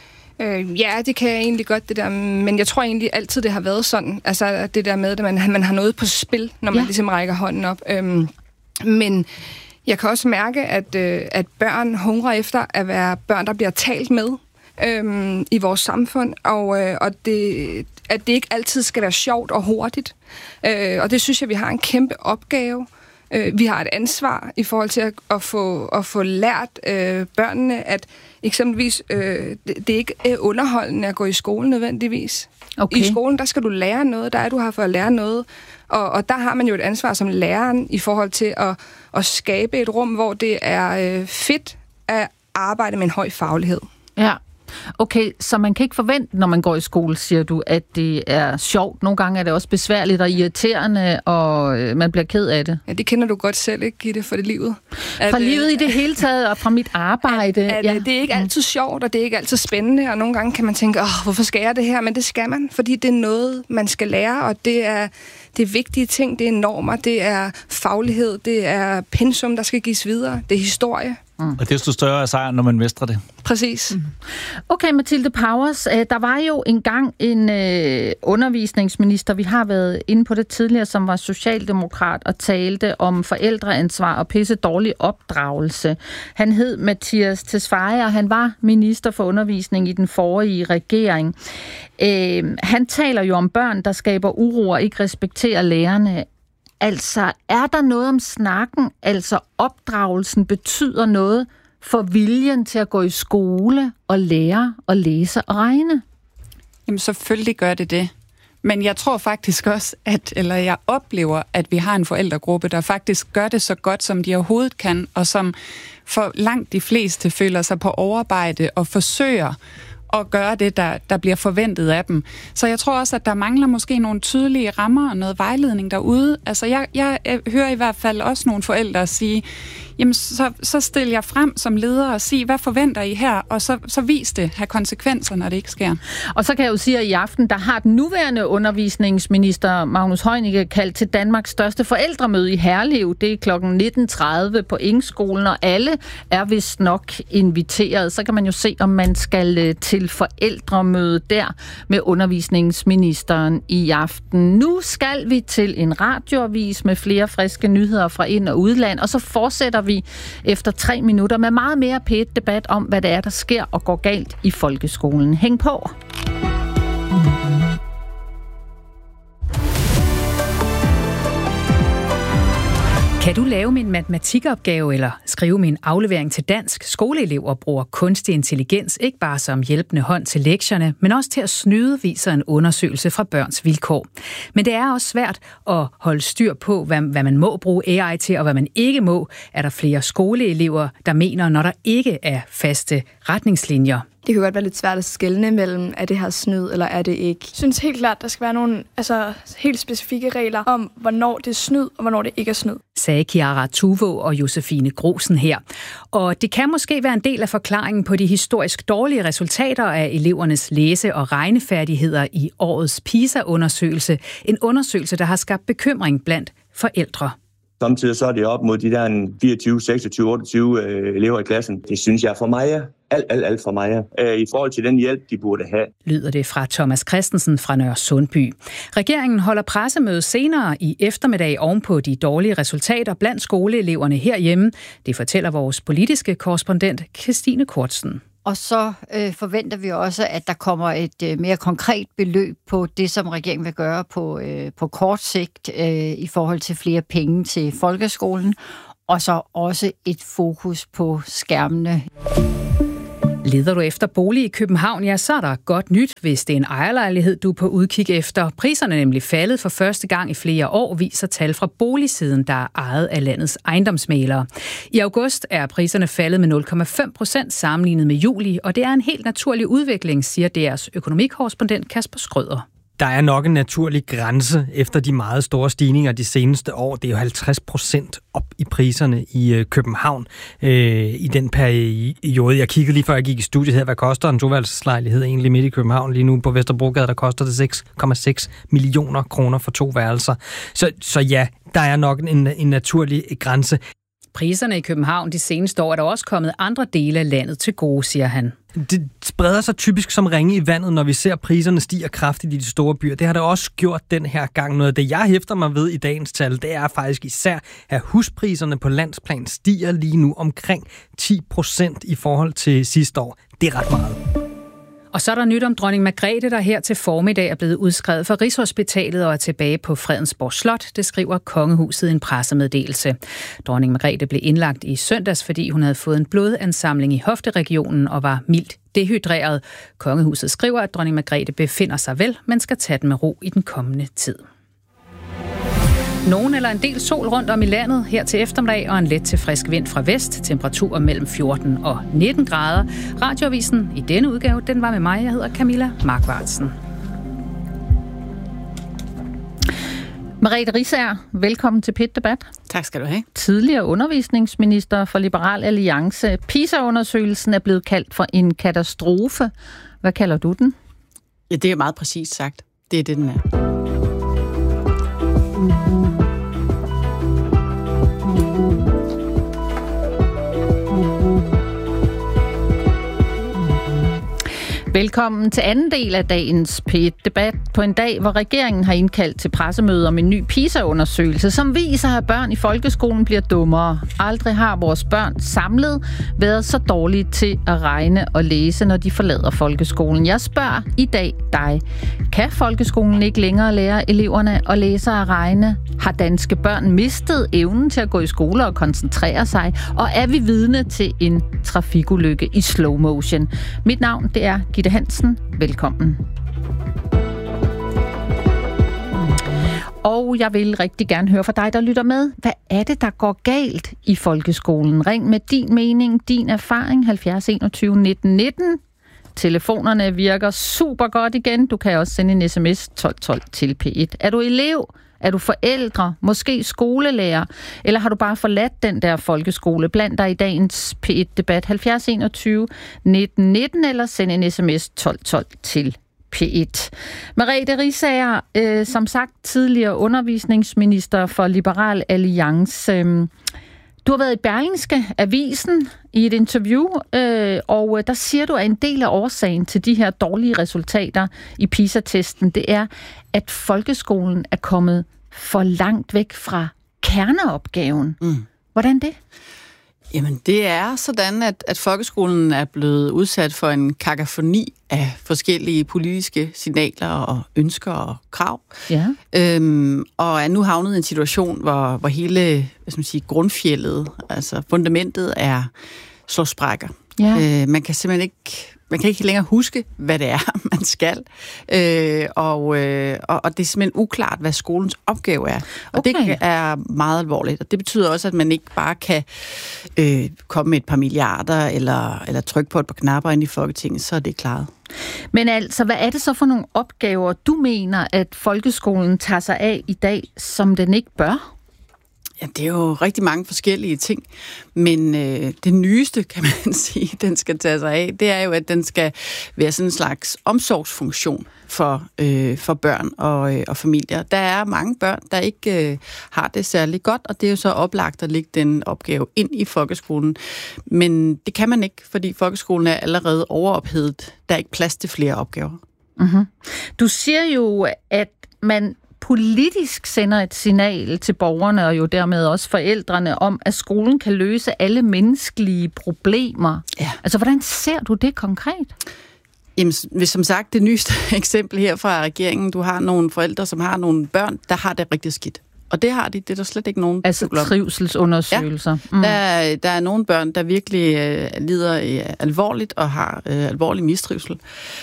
Øh, ja, det kan jeg egentlig godt, det der, men jeg tror egentlig altid, det har været sådan. Altså det der med, at man, man har noget på spil, når man ja. ligesom rækker hånden op. Øhm, Men jeg kan også mærke, at, øh, at børn hungrer efter at være børn, der bliver talt med øh, i vores samfund, og, øh, og det, at det ikke altid skal være sjovt og hurtigt. Øh, og det synes jeg, vi har en kæmpe opgave. Øh, vi har et ansvar i forhold til at, at, få, at få lært øh, børnene, at eksempelvis øh, det, det er ikke er underholdende at gå i skole nødvendigvis. Okay. I skolen, der skal du lære noget, der er du her for at lære noget. Og, og der har man jo et ansvar som læreren i forhold til at, at skabe et rum, hvor det er øh, fedt at arbejde med en høj faglighed.
Ja, okay, så man kan ikke forvente, når man går i skole, siger du, at det er sjovt. Nogle gange er det også besværligt og irriterende, og øh, man bliver ked af det.
Ja, det kender du godt selv, ikke, Gitte, for det livet. At,
fra livet i det hele taget, og fra mit arbejde.
At, at, ja. Det er ikke altid sjovt, og det er ikke altid spændende, og nogle gange kan man tænke, åh, hvorfor skal jeg det her? Men det skal man, fordi det er noget, man skal lære, og det er... Det er vigtige ting, det er normer, det er faglighed, det er pensum, der skal gives videre, det er historie.
Mm. Og desto større er sejren, når man mestrer det.
Præcis. Mm.
Okay, Mathilde Powers, der var jo engang en øh, undervisningsminister, vi har været inde på det tidligere, som var socialdemokrat og talte om forældreansvar og pisse dårlig opdragelse. Han hed Mathias Tesfaye, og han var minister for undervisning i den forrige regering. Øh, han taler jo om børn, der skaber uro og ikke respekterer lærerne. Altså, er der noget om snakken? Altså, opdragelsen betyder noget for viljen til at gå i skole og lære og læse og regne?
Jamen, selvfølgelig gør det det. Men jeg tror faktisk også, at, eller jeg oplever, at vi har en forældregruppe, der faktisk gør det så godt, som de overhovedet kan, og som for langt de fleste føler sig på overarbejde og forsøger at gøre det, der, der bliver forventet af dem. Så jeg tror også, at der mangler måske nogle tydelige rammer og noget vejledning derude. Altså, jeg, jeg, jeg hører i hvert fald også nogle forældre sige, jamen, så, så stiller jeg frem som leder og sige, hvad forventer I her? Og så, så vis det, have konsekvenser, når det ikke sker.
Og så kan jeg jo sige, at i aften, der har den nuværende undervisningsminister Magnus Heunicke kaldt til Danmarks største forældremøde i Herlev. Det er klokken nitten tredive på Engskolen, og alle er vist nok inviteret. Så kan man jo se, om man skal til forældremøde der med undervisningsministeren i aften. Nu skal vi til en radioavis med flere friske nyheder fra ind- og udland, og så fortsætter vi efter tre minutter med meget mere P et-debat om, hvad det er, der sker og går galt i folkeskolen. Hæng på!
Kan du lave min matematikopgave eller skrive min aflevering til dansk? Skoleelever bruger kunstig intelligens ikke bare som hjælpende hånd til lektierne, men også til at snyde, viser en undersøgelse fra Børns Vilkår. Men det er også svært at holde styr på, hvad, hvad man må bruge A I til, og hvad man ikke må, er der flere skoleelever, der mener, når der ikke er faste retningslinjer.
Det kan godt være lidt svært at skelne mellem, er det her snyd, eller er det ikke.
Jeg synes helt klart, der skal være nogle altså, helt specifikke regler om, hvornår det er snyd, og hvornår det ikke er snyd.
Sagde Chiara Tuvå og Josefine Grosen her. Og det kan måske være en del af forklaringen på de historisk dårlige resultater af elevernes læse- og regnefærdigheder i årets PISA-undersøgelse. En undersøgelse, der har skabt bekymring blandt forældre.
Samtidig så er det op mod de der fireogtyve, seksogtyve, otteogtyve øh, elever i klassen. Det synes jeg for mig alt, alt, alt for meget øh, i forhold til den hjælp, de burde have.
Lyder det fra Thomas Christensen fra Nørre Sundby. Regeringen holder pressemøde senere i eftermiddag ovenpå de dårlige resultater blandt skoleeleverne herhjemme. Det fortæller vores politiske korrespondent Christine Kortsen.
Og så øh, forventer vi også, at der kommer et øh, mere konkret beløb på det, som regeringen vil gøre på, øh, på kort sigt øh, i forhold til flere penge til folkeskolen, og så også et fokus på skærmene.
Leder du efter bolig i København, ja, så er der godt nyt, hvis det er en ejerlejlighed, du er på udkig efter. Priserne er nemlig faldet for første gang i flere år, viser tal fra boligsiden, der er ejet af landets ejendomsmæglere. I august er priserne faldet med nul komma fem procent sammenlignet med juli, og det er en helt naturlig udvikling, siger deres økonomikorrespondent Kasper Schrøder.
Der er nok en naturlig grænse efter de meget store stigninger de seneste år. Det er jo halvtreds procent op i priserne i øh, København øh, i den periode. Jeg kiggede lige før jeg gik i studiet her, hvad koster en toværelseslejlighed egentlig midt i København lige nu på Vesterbrogade, der koster det seks komma seks millioner kroner for to værelser. Så, så ja, der er nok en, en naturlig grænse.
Priserne i København de seneste år er der også kommet andre dele af landet til gode, siger han.
Det spreder sig typisk som ringe i vandet, når vi ser priserne stiger kraftigt i de store byer. Det har det også gjort den her gang. Noget af det, jeg hæfter mig ved i dagens tal, det er faktisk især, at huspriserne på landsplan stiger lige nu omkring ti procent i forhold til sidste år. Det er ret meget.
Og så er der nyt om dronning Margrethe, der her til formiddag er blevet udskrevet fra Rigshospitalet og er tilbage på Fredensborg Slot. Det skriver Kongehuset i en pressemeddelelse. Dronning Margrethe blev indlagt i søndags, fordi hun havde fået en blodansamling i hofteregionen og var mildt dehydreret. Kongehuset skriver, at dronning Margrethe befinder sig vel, men skal tage den med ro i den kommende tid. Nogen eller en del sol rundt om i landet her til eftermiddag og en let til frisk vind fra vest. Temperaturer mellem fjorten og nitten grader. Radioavisen i denne udgave, den var med mig. Jeg hedder Camilla Markvartsen.
Merete Riisager, velkommen til P et Debat.
Tak skal du have.
Tidligere undervisningsminister for Liberal Alliance. PISA-undersøgelsen er blevet kaldt for en katastrofe. Hvad kalder du den?
Ja, det er meget præcist sagt. Det er det, den er.
Velkommen til anden del af dagens P et Debat på en dag, hvor regeringen har indkaldt til pressemøde om en ny PISA-undersøgelse, som viser, at børn i folkeskolen bliver dummere. Aldrig har vores børn samlet været så dårlige til at regne og læse, når de forlader folkeskolen. Jeg spørger i dag dig. Kan folkeskolen ikke længere lære eleverne at læse og regne? Har danske børn mistet evnen til at gå i skole og koncentrere sig? Og er vi vidne til en trafikulykke i slow motion? Mit navn, det er Gitte Hansen. Velkommen. Og jeg vil rigtig gerne høre fra dig, der lytter med. Hvad er det, der går galt i folkeskolen? Ring med din mening, din erfaring, halvfjerds enogtyve nitten nitten. Telefonerne virker super godt igen. Du kan også sende en sms tolv tolv til P et. Er du elev? Er du forældre? Måske skolelærer? Eller har du bare forladt den der folkeskole? Bland dig i dagens P et Debat halvfjerds enogtyve nitten nitten eller send en sms tolv tolv til P et. Merete Riisager, øh, som sagt tidligere undervisningsminister for Liberal Alliance. Øh, Du har været i Berlingske Avisen i et interview, øh, og der siger du, at en del af årsagen til de her dårlige resultater i PISA-testen, det er, at folkeskolen er kommet for langt væk fra kerneopgaven. Mm. Hvordan det?
Jamen, det er sådan, at, at folkeskolen er blevet udsat for en kakafoni af forskellige politiske signaler og ønsker og krav. Ja. Øhm, og er nu havnet i en situation, hvor, hvor hele hvad skal man sige, grundfjeldet, altså fundamentet, er slår sprækker. Ja. Øh, man kan simpelthen ikke... Man kan ikke længere huske, hvad det er, man skal. Øh, og, øh, og det er simpelthen uklart, hvad skolens opgave er. Og okay. Det er meget alvorligt. Og det betyder også, at man ikke bare kan øh, komme med et par milliarder, eller, eller trykke på et par knapper ind i Folketinget, så er det klaret.
Men altså, hvad er det så for nogle opgaver, du mener, at folkeskolen tager sig af i dag, som den ikke bør?
Ja, det er jo rigtig mange forskellige ting, men øh, det nyeste, kan man sige, den skal tage sig af, det er jo, at den skal være sådan en slags omsorgsfunktion for, øh, for børn og, øh, og familier. Der er mange børn, der ikke øh, har det særlig godt, og det er jo så oplagt at lægge den opgave ind i folkeskolen. Men det kan man ikke, fordi folkeskolen er allerede overophedet. Der er ikke plads til flere opgaver.
Mm-hmm. Du siger jo, at man politisk sender et signal til borgerne, og jo dermed også forældrene, om, at skolen kan løse alle menneskelige problemer.
Ja.
Altså, hvordan ser du det konkret?
Jamen, som sagt, det nyeste eksempel her fra regeringen, du har nogle forældre, som har nogle børn, der har det rigtig skidt. Og det har de, det er der slet ikke nogen...
Altså trivselsundersøgelser.
Ja. Mm. Der, der er nogle børn, der virkelig øh, lider øh, alvorligt og har øh, alvorlig mistrivsel.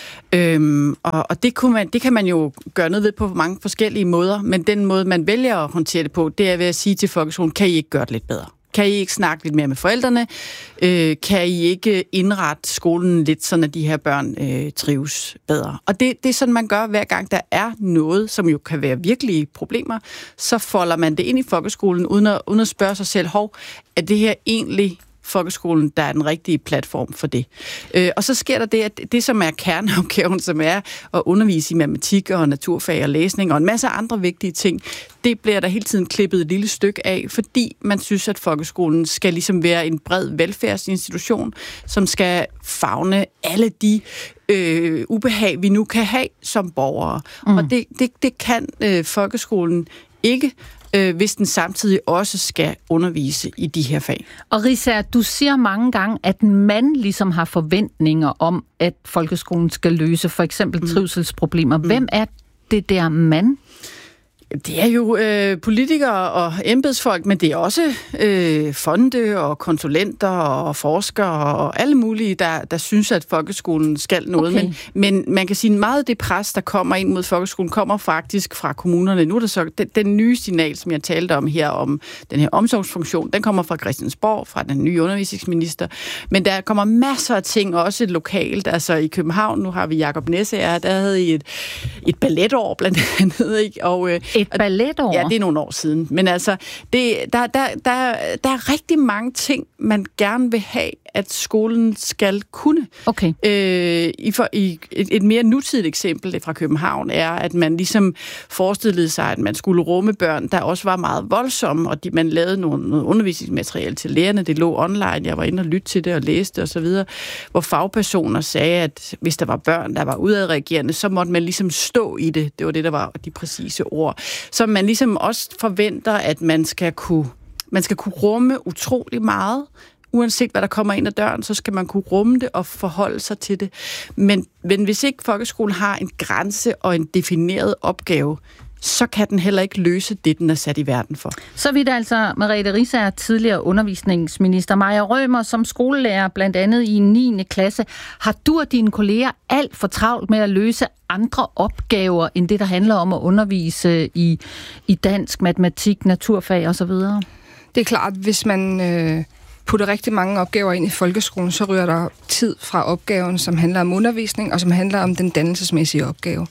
Øhm, og og det, kunne man, det kan man jo gøre noget ved på mange forskellige måder, men den måde, man vælger at håndtere det på, det er ved at sige til folkeskolen, kan I ikke gøre det lidt bedre? Kan I ikke snakke lidt mere med forældrene? Øh, kan I ikke indrette skolen lidt, sådan at de her børn øh, trives bedre? Og det, det er sådan, man gør hver gang, der er noget, som jo kan være virkelige problemer, så folder man det ind i folkeskolen, uden at, uden at spørge sig selv, hov, er det her egentlig folkeskolen, der er den rigtige platform for det. Øh, og så sker der det, at det, som er kerneopgaven, som er at undervise i matematik og naturfag og læsning og en masse andre vigtige ting, det bliver der hele tiden klippet et lille stykke af, fordi man synes, at folkeskolen skal ligesom være en bred velfærdsinstitution, som skal favne alle de øh, ubehag, vi nu kan have som borgere. Mm. Og det, det, det kan øh, folkeskolen ikke, øh, hvis den samtidig også skal undervise i de her fag.
Og Riisager, du siger mange gange, at man ligesom har forventninger om, at folkeskolen skal løse for eksempel mm. trivselsproblemer. Mm. Hvem er det der man?
Det er jo øh, politikere og embedsfolk, men det er også øh, fonde og konsulenter og forskere og alle mulige, der, der synes, at folkeskolen skal noget. Okay. Men, men man kan sige, at meget af det pres, der kommer ind mod folkeskolen, kommer faktisk fra kommunerne. Nu er det så den, den nye signal, som jeg talte om her, om den her omsorgsfunktion, den kommer fra Christiansborg, fra den nye undervisningsminister. Men der kommer masser af ting, også lokalt. Altså i København, nu har vi Jacob Næsager, der havde I et, et balletår blandt andet, ikke? Og øh,
Et balletår?
Ja, det er nogle år siden. Men altså, det, der, der, der, der er rigtig mange ting, man gerne vil have, at skolen skal kunne.
Okay.
Øh, i for, i et, et mere nutidigt eksempel fra København er, at man ligesom forestillede sig, at man skulle rumme børn, der også var meget voldsomme, og de, man lavede noget, noget undervisningsmateriale til lærerne. Det lå online. Jeg var inde og lytte til det og læste osv., hvor fagpersoner sagde, at hvis der var børn, der var udadreagerende, så måtte man ligesom stå i det. Det var det, der var de præcise ord. Så man ligesom også forventer, at man skal kunne, man skal kunne rumme utrolig meget. Uanset hvad der kommer ind ad døren, så skal man kunne rumme det og forholde sig til det. Men, men hvis ikke folkeskolen har en grænse og en defineret opgave, så kan den heller ikke løse det, den er sat i verden for.
Så vidt altså Merete Riisager, tidligere undervisningsminister. Maja Rømer, som skolelærer blandt andet i niende klasse. Har du og dine kolleger alt for travlt med at løse andre opgaver, end det, der handler om at undervise i, i dansk, matematik, naturfag osv.?
Det er klart, hvis man øh, putter rigtig mange opgaver ind i folkeskolen, så ryger der tid fra opgaven, som handler om undervisning, og som handler om den dannelsesmæssige opgave.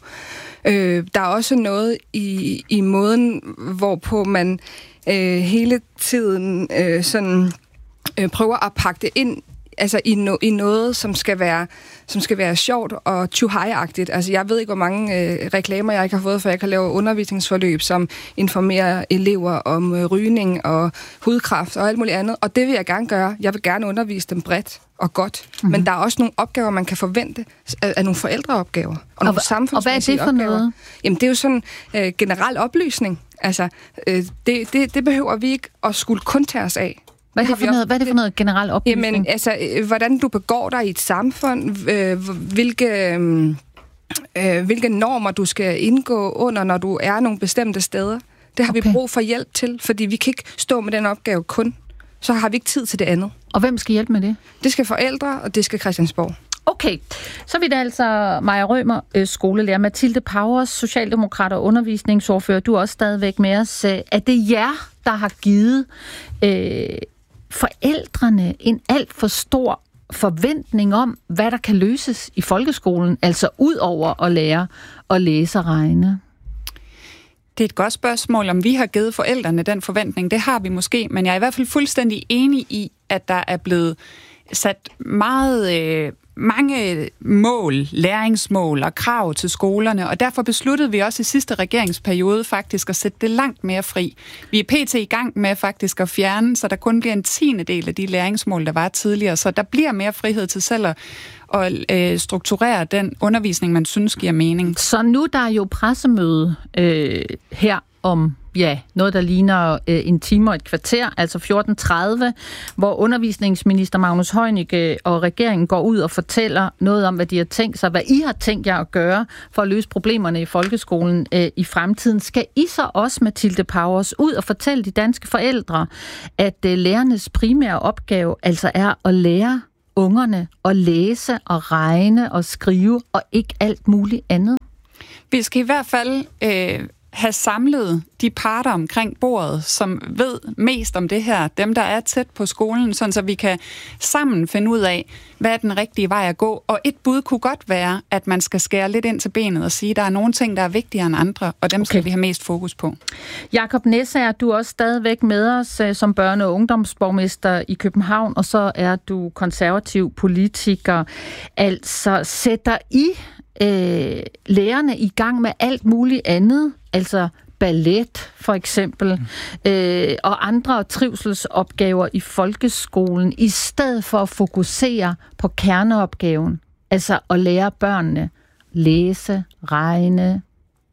Øh, der er også noget i, i måden, hvorpå man øh, hele tiden øh, sådan, øh, prøver at pakke det ind altså i, no, i noget, som skal være, som skal være sjovt og too high-agtigt. Altså, jeg ved ikke, hvor mange øh, reklamer jeg ikke har fået, for jeg kan lave undervisningsforløb, som informerer elever om øh, rygning og hudkræft og alt muligt andet. Og det vil jeg gerne gøre. Jeg vil gerne undervise dem bredt og godt. Mm-hmm. Men der er også nogle opgaver, man kan forvente af, af nogle forældreopgaver. Og, og nogle samfundsmæssige opgaver. Og hvad er det for noget? Jamen, det er jo sådan øh, generel oplysning. Altså, øh, det, det, det behøver vi ikke at skulle kun tage os af.
Hvad er det for noget, hvad er det for noget generel oplysning?
Jamen, altså, øh, hvordan du begår dig i et samfund, øh, hvilke, øh, hvilke normer du skal indgå under, når du er nogle bestemte steder. Det har okay. vi brug for hjælp til, fordi vi kan ikke stå med den opgave kun. Så har vi ikke tid til det andet.
Og hvem skal hjælpe med det?
Det skal forældre, og det skal Christiansborg.
Okay, så vil det altså Maja Rømer, øh, skolelærer. Mathilde Powers, socialdemokrat og undervisningsordfører. Du er også stadigvæk med os. Er det jer, der har givet øh, forældrene en alt for stor forventning om, hvad der kan løses i folkeskolen, altså ud over at lære at læse og regne?
Det er et godt spørgsmål, om vi har givet forældrene den forventning. Det har vi måske, men jeg er i hvert fald fuldstændig enig i, at der er blevet sat meget... Øh, mange mål, læringsmål og krav til skolerne, og derfor besluttede vi også i sidste regeringsperiode faktisk at sætte det langt mere fri. Vi er pt. I gang med faktisk at fjerne, så der kun bliver en tiende del af de læringsmål, der var tidligere, så der bliver mere frihed til selv at og øh, strukturere den undervisning, man synes giver mening.
Så nu der er jo pressemøde øh, her om ja, noget, der ligner øh, en time og et kvarter, altså fjorten tredive, hvor undervisningsminister Magnus Heunicke og regeringen går ud og fortæller noget om, hvad de har tænkt sig, hvad I har tænkt jer at gøre for at løse problemerne i folkeskolen øh, i fremtiden. Skal I så også, Mathilde Powers, ud og fortælle de danske forældre, at øh, lærernes primære opgave altså er at lære ungerne at læse og regne og skrive og ikke alt muligt andet?
Vi skal i hvert fald øh, have samlet de parter omkring bordet, som ved mest om det her, dem der er tæt på skolen, sådan så vi kan sammen finde ud af, hvad er den rigtige vej at gå. Og et bud kunne godt være, at man skal skære lidt ind til benet og sige, at der er nogle ting, der er vigtigere end andre, og dem okay. skal vi have mest fokus på.
Jakob Næsager, du er også stadigvæk med os som børne- og ungdomsborgmester i København, og så er du konservativ politiker. Altså, sætter I øh, lærerne i gang med alt muligt andet, altså ballet for eksempel, mm. øh, og andre trivselsopgaver i folkeskolen, i stedet for at fokusere på kerneopgaven, altså at lære børnene læse, regne?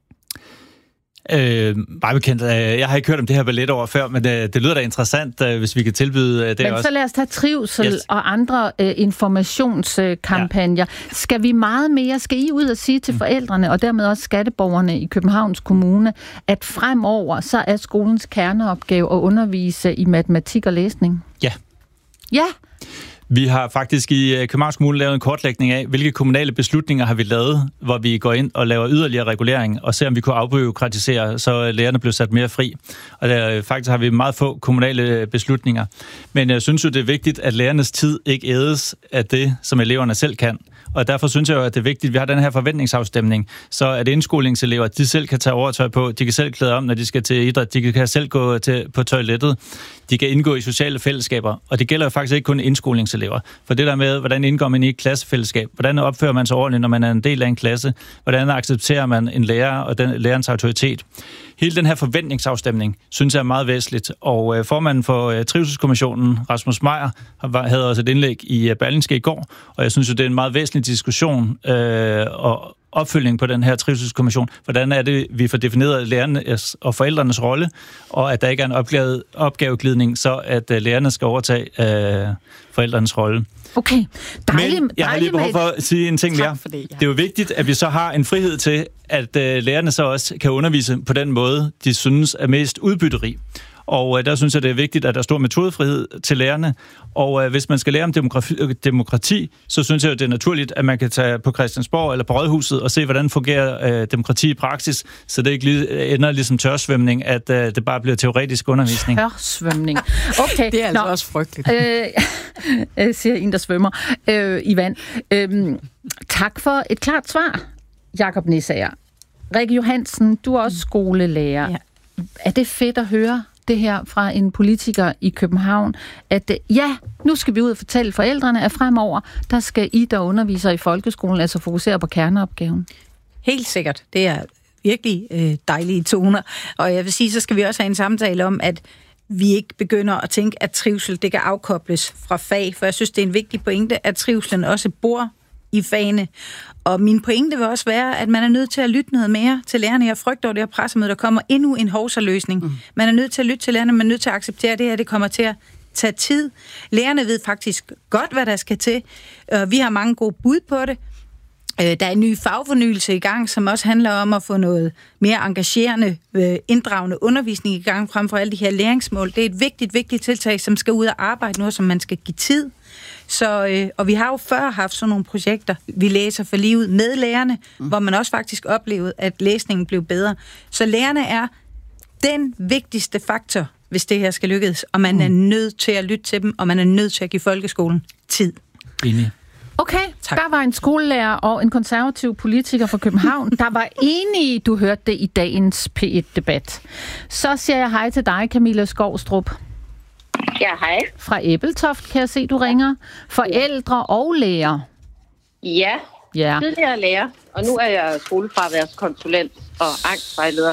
Øh, meget bekendt. Jeg har ikke hørt om det her ballet over før, men det, det lyder da interessant, hvis vi kan tilbyde det
men
også.
Så lad os tage trivsel yes. og andre øh, informationskampagner. Ja. Skal vi meget mere, skal I ud og sige til forældrene, og dermed også skatteborgerne i Københavns Kommune, at fremover så er skolens kerneopgave at undervise i matematik og læsning?
Ja.
Ja.
Vi har faktisk i Københavns Kommune lavet en kortlægning af, hvilke kommunale beslutninger har vi lavet, hvor vi går ind og laver yderligere regulering og ser, om vi kunne afbureaukratisere, så lærerne blev sat mere fri. Og der, faktisk har vi meget få kommunale beslutninger. Men jeg synes jo, det er vigtigt, at lærernes tid ikke ædes af det, som eleverne selv kan. Og derfor synes jeg jo, at det er vigtigt, at vi har den her forventningsafstemning, så at indskolingselever, de selv kan tage overtøj på, de kan selv klæde om, når de skal til idræt, de kan selv gå til, på toilettet, de kan indgå i sociale fællesskaber, og det gælder jo faktisk ikke kun indskolingselever. For det der med, hvordan indgår man i et klassefællesskab, hvordan opfører man sig ordentligt, når man er en del af en klasse, hvordan accepterer man en lærer og den lærerens autoritet. Hele den her forventningsafstemning, synes jeg er meget væsentligt, og formanden for Trivselskommissionen, Rasmus Meyer, havde også et indlæg i Berlingske i går, og jeg synes jo, det er en meget væsentlig diskussion øh, og opfølgning på den her trivselskommission. Hvordan er det, vi får defineret lærernes og forældrenes rolle, og at der ikke er en opgave, opgaveglidning, så at uh, lærerne skal overtage uh, forældrenes rolle.
Okay, dejligt.
Men jeg har lige behov for at sige en ting mere. Det, ja. det er jo vigtigt, at vi så har en frihed til, at uh, lærerne så også kan undervise på den måde, de synes er mest udbytterig. Og øh, der synes jeg, det er vigtigt, at der er stor metodefrihed til lærerne. Og øh, hvis man skal lære om demokrati, demokrati, så synes jeg, det er naturligt, at man kan tage på Christiansborg eller på Rådhuset og se, hvordan fungerer øh, demokrati i praksis, så det ikke lige ender ligesom tørsvømning, at øh, det bare bliver teoretisk undervisning.
Tørsvømning. Okay.
Det er altså Nå. også frygteligt.
Øh, siger en, der svømmer øh, i vand. Øh, tak for et klart svar, Jakob Næsager. Rikke Johansen, du er også skolelærer. Ja. Er det fedt at høre det her fra en politiker i København, at ja, nu skal vi ud og fortælle forældrene, at fremover, der skal I, der underviser i folkeskolen, altså fokusere på kerneopgaven?
Helt sikkert. Det er virkelig øh, dejlige toner. Og jeg vil sige, så skal vi også have en samtale om, at vi ikke begynder at tænke, at trivsel, det kan afkobles fra fag, for jeg synes, det er en vigtig pointe, at trivselen også bor i fagene. Og min pointe vil også være, at man er nødt til at lytte noget mere til lærerne. Jeg frygter over det her pressemøde, der kommer endnu en hovsaløsning. Mm. Man er nødt til at lytte til lærerne, man er nødt til at acceptere det her, det kommer til at tage tid. Lærerne ved faktisk godt, hvad der skal til. Vi har mange gode bud på det. Der er en ny fagfornyelse i gang, som også handler om at få noget mere engagerende, inddragende undervisning i gang, frem for alle de her læringsmål. Det er et vigtigt, vigtigt tiltag, som skal ud og arbejde nu, som man skal give tid. Så, øh, og vi har jo før haft sådan nogle projekter, vi læser for livet med lærerne, mm. hvor man også faktisk oplevede, at læsningen blev bedre. Så lærerne er den vigtigste faktor, hvis det her skal lykkes, og man mm. er nødt til at lytte til dem, og man er nødt til at give folkeskolen tid.
Enig.
Okay, tak. Der var en skolelærer og en konservativ politiker fra København, der var enige, du hørte det i dagens P et-debat. Så siger jeg hej til dig, Camilla Skovstrup.
Ja, hej.
Fra Ebeltoft, kan jeg se, du ringer. Forældre og lærer.
Ja,
ja.
Tidligere lærer, og nu er jeg skolefraværskonsulent og angstvejleder.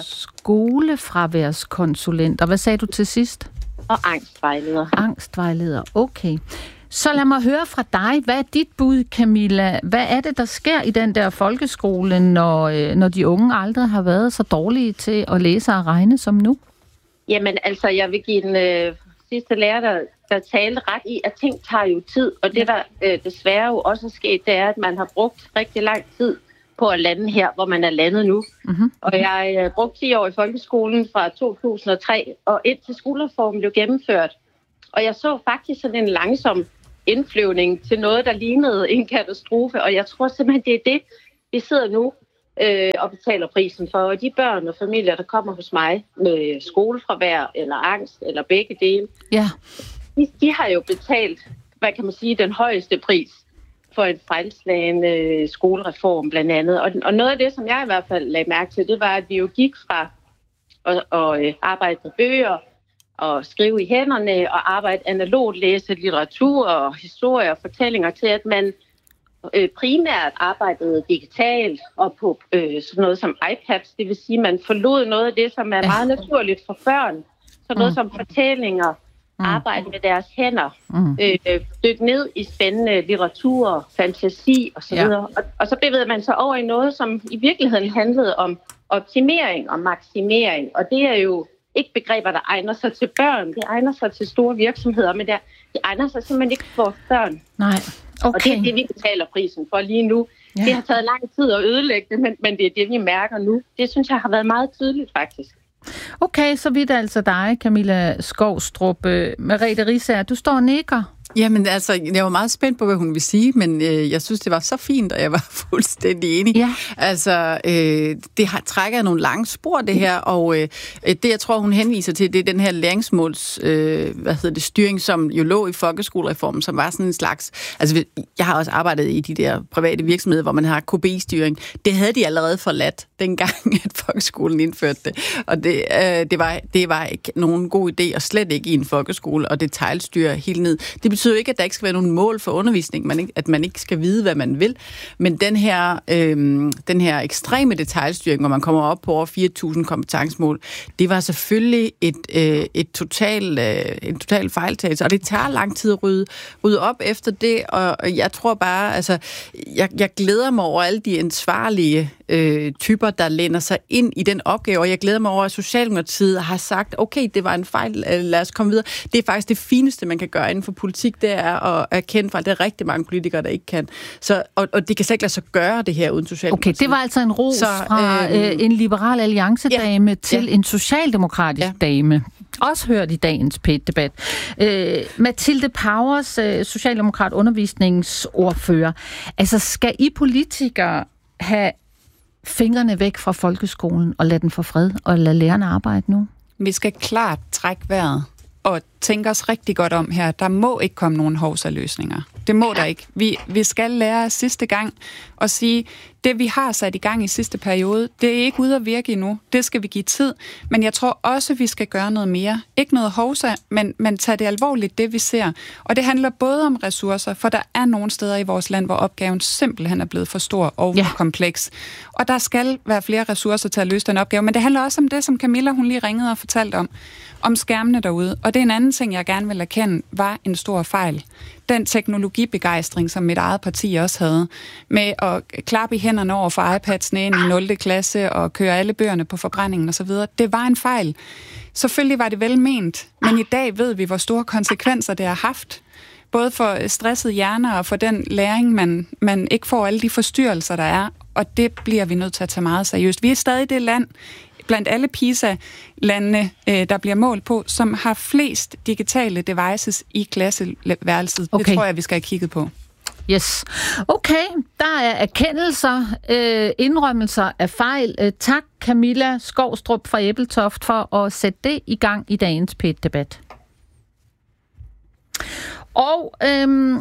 Skolefraværskonsulent, og hvad sagde du til sidst?
Og angstvejleder.
Angstvejleder, okay. Så lad mig høre fra dig. Hvad er dit bud, Camilla? Hvad er det, der sker i den der folkeskole, når, når de unge aldrig har været så dårlige til at læse og regne som nu?
Jamen, altså, jeg vil give den øh, sidste lærer, der, der talte ret i, at ting tager jo tid. Og det, der øh, desværre jo også er sket, det er, at man har brugt rigtig lang tid på at lande her, hvor man er landet nu. Mm-hmm. Og jeg øh, brugte ti år i folkeskolen fra to tusind og tre, og indtil skolereformen blev gennemført. Og jeg så faktisk sådan en langsom indflyvning til noget, der lignede en katastrofe. Og jeg tror simpelthen, det er det, vi sidder nu øh, og betaler prisen for. Og de børn og familier, der kommer hos mig med skolefravær eller angst eller begge dele,
ja.
de, de har jo betalt, hvad kan man sige, den højeste pris for en fejlslagen øh, skolereform blandt andet. Og, og noget af det, som jeg i hvert fald lagde mærke til, det var, at vi jo gik fra at, at, at arbejde med bøger og skrive i hænderne og arbejde analogt, læse litteratur og historie og fortællinger til, at man øh, primært arbejdede digitalt og på øh, sådan noget som iPads. Det vil sige, at man forlod noget af det, som er meget naturligt for børn. Sådan noget mm. som fortællinger, mm. arbejde med deres hænder, mm. øh, dykke ned i spændende litteratur, fantasi osv. Ja. Og, og så bevægede man sig over i noget, som i virkeligheden handlede om optimering og maksimering. Og det er jo ikke begreber, der egner sig til børn. Det egner sig til store virksomheder, men det egner sig simpelthen ikke for børn.
Nej, okay.
Og det er det, vi betaler prisen for lige nu. Ja. Det har taget lang tid at ødelægge det, men, men det er det, vi mærker nu. Det synes jeg har været meget tydeligt, faktisk.
Okay, så vidt altså dig, Camilla Skovstrup. Merete Riisager, du står og nikker.
Jamen altså, jeg var meget spændt på, hvad hun ville sige, men øh, jeg synes, det var så fint, og jeg var fuldstændig enig.
Ja.
Altså, øh, det har trækker nogle lange spor, det her, og øh, det, jeg tror, hun henviser til, det er den her læringsmåls, øh, hvad hedder det, styring, som jo lå i folkeskolereformen, som var sådan en slags, altså, jeg har også arbejdet i de der private virksomheder, hvor man har K B-styring. Det havde de allerede forladt, dengang, at folkeskolen indførte det, og det, øh, det, var, det var ikke nogen god idé, og slet ikke i en folkeskole, og detailstyre helt ned. Det betyder jo ikke, at der ikke skal være nogen mål for undervisning, man ikke, at man ikke skal vide, hvad man vil. Men den her, øhm, den her ekstreme detailstyring, hvor man kommer op på over fire tusind kompetencemål, det var selvfølgelig et, øh, et total, øh, en total fejltagelse, og det tager lang tid at rydde, rydde op efter det, og jeg tror bare, altså, jeg, jeg glæder mig over alle de ansvarlige øh, typer, der læner sig ind i den opgave, og jeg glæder mig over, at Socialdemokratiet har sagt, okay, det var en fejl, lad os komme videre. Det er faktisk det fineste, man kan gøre inden for politik, det er at erkende fejl. Det er rigtig mange politikere, der ikke kan. Så, og, og det kan slet ikke lade sig gøre, det her uden Socialdemokratiet.
Okay, det var altså en ros så, fra øh, en liberal alliancedame ja, til ja. en socialdemokratisk ja. dame. Også hørt i dagens P et-debat. Øh, Mathilde Powers, øh, socialdemokrat undervisningsordfører. Altså, skal I politikere have fingrene væk fra folkeskolen og lade den få fred og lade lærerne arbejde nu?
Vi skal klart trække vejret og tænke os rigtig godt om her. Der må ikke komme nogen hovsaløsninger. Det må der ikke. Vi, vi skal lære sidste gang og sige, det vi har sat i gang i sidste periode, det er ikke ude at virke endnu. Det skal vi give tid. Men jeg tror også, vi skal gøre noget mere. Ikke noget hovsa, men, men tage det alvorligt, det vi ser. Og det handler både om ressourcer, for der er nogle steder i vores land, hvor opgaven simpelthen er blevet for stor og ja. kompleks. Og der skal være flere ressourcer til at løse den opgave. Men det handler også om det, som Camilla hun lige ringede og fortalte om, om skærmene derude. Og det er en anden ting, jeg gerne vil erkende, var en stor fejl. Den teknologibegejstring, som mit eget parti også havde, med at klappe i hænderne over for iPads'ene ind i nul klasse og køre alle bøgerne på forbrændingen osv., det var en fejl. Selvfølgelig var det velment, men i dag ved vi, hvor store konsekvenser det har haft. Både for stressede hjerner og for den læring, man, man ikke får alle de forstyrrelser, der er. Og det bliver vi nødt til at tage meget seriøst. Vi er stadig det land, blandt alle PISA-landene, der bliver målt på, som har flest digitale devices i klasseværelset. Okay. Det tror jeg, vi skal have kigget på.
Yes. Okay, der er erkendelser, øh, indrømmelser af fejl. Øh, tak, Camilla Skovstrup fra Ebeltoft, for at sætte det i gang i dagens P et-debat. Og øhm,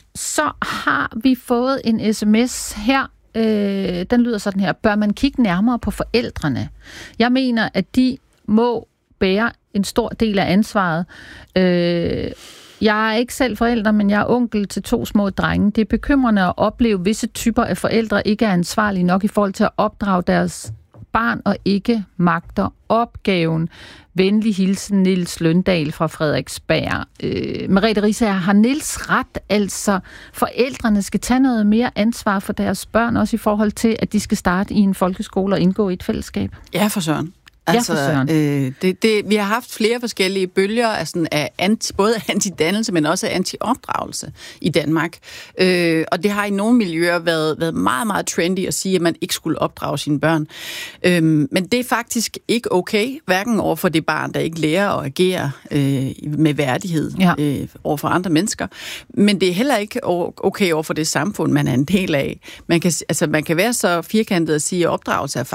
så har vi fået en sms her. Øh, den lyder sådan her. Bør man kigge nærmere på forældrene? Jeg mener, at de må bære en stor del af ansvaret. Øh, jeg er ikke selv forælder, men jeg er onkel til to små drenge. Det er bekymrende at opleve, at visse typer af forældre ikke er ansvarlige nok i forhold til at opdrage deres barn og ikke magter opgaven. Venlig hilsen, Niels Løndal fra Frederiksberg. Øh, Merete Riisager, har Niels ret? Altså, forældrene skal tage noget mere ansvar for deres børn, også i forhold til, at de skal starte i en folkeskole og indgå i et fællesskab?
Ja, for søren. Altså, ja, øh, det, det, vi har haft flere forskellige bølger af, sådan, af anti, både antidannelse, men også af antiopdragelse i Danmark. Øh, og det har i nogle miljøer været, været meget, meget trendy at sige, at man ikke skulle opdrage sine børn. Øh, men det er faktisk ikke okay, hverken over for det barn, der ikke lærer at agere øh, med værdighed ja. øh, over for andre mennesker. Men det er heller ikke okay over for det samfund, man er en del af. Man kan, altså, man kan være så firkantet at sige, at opdragelse er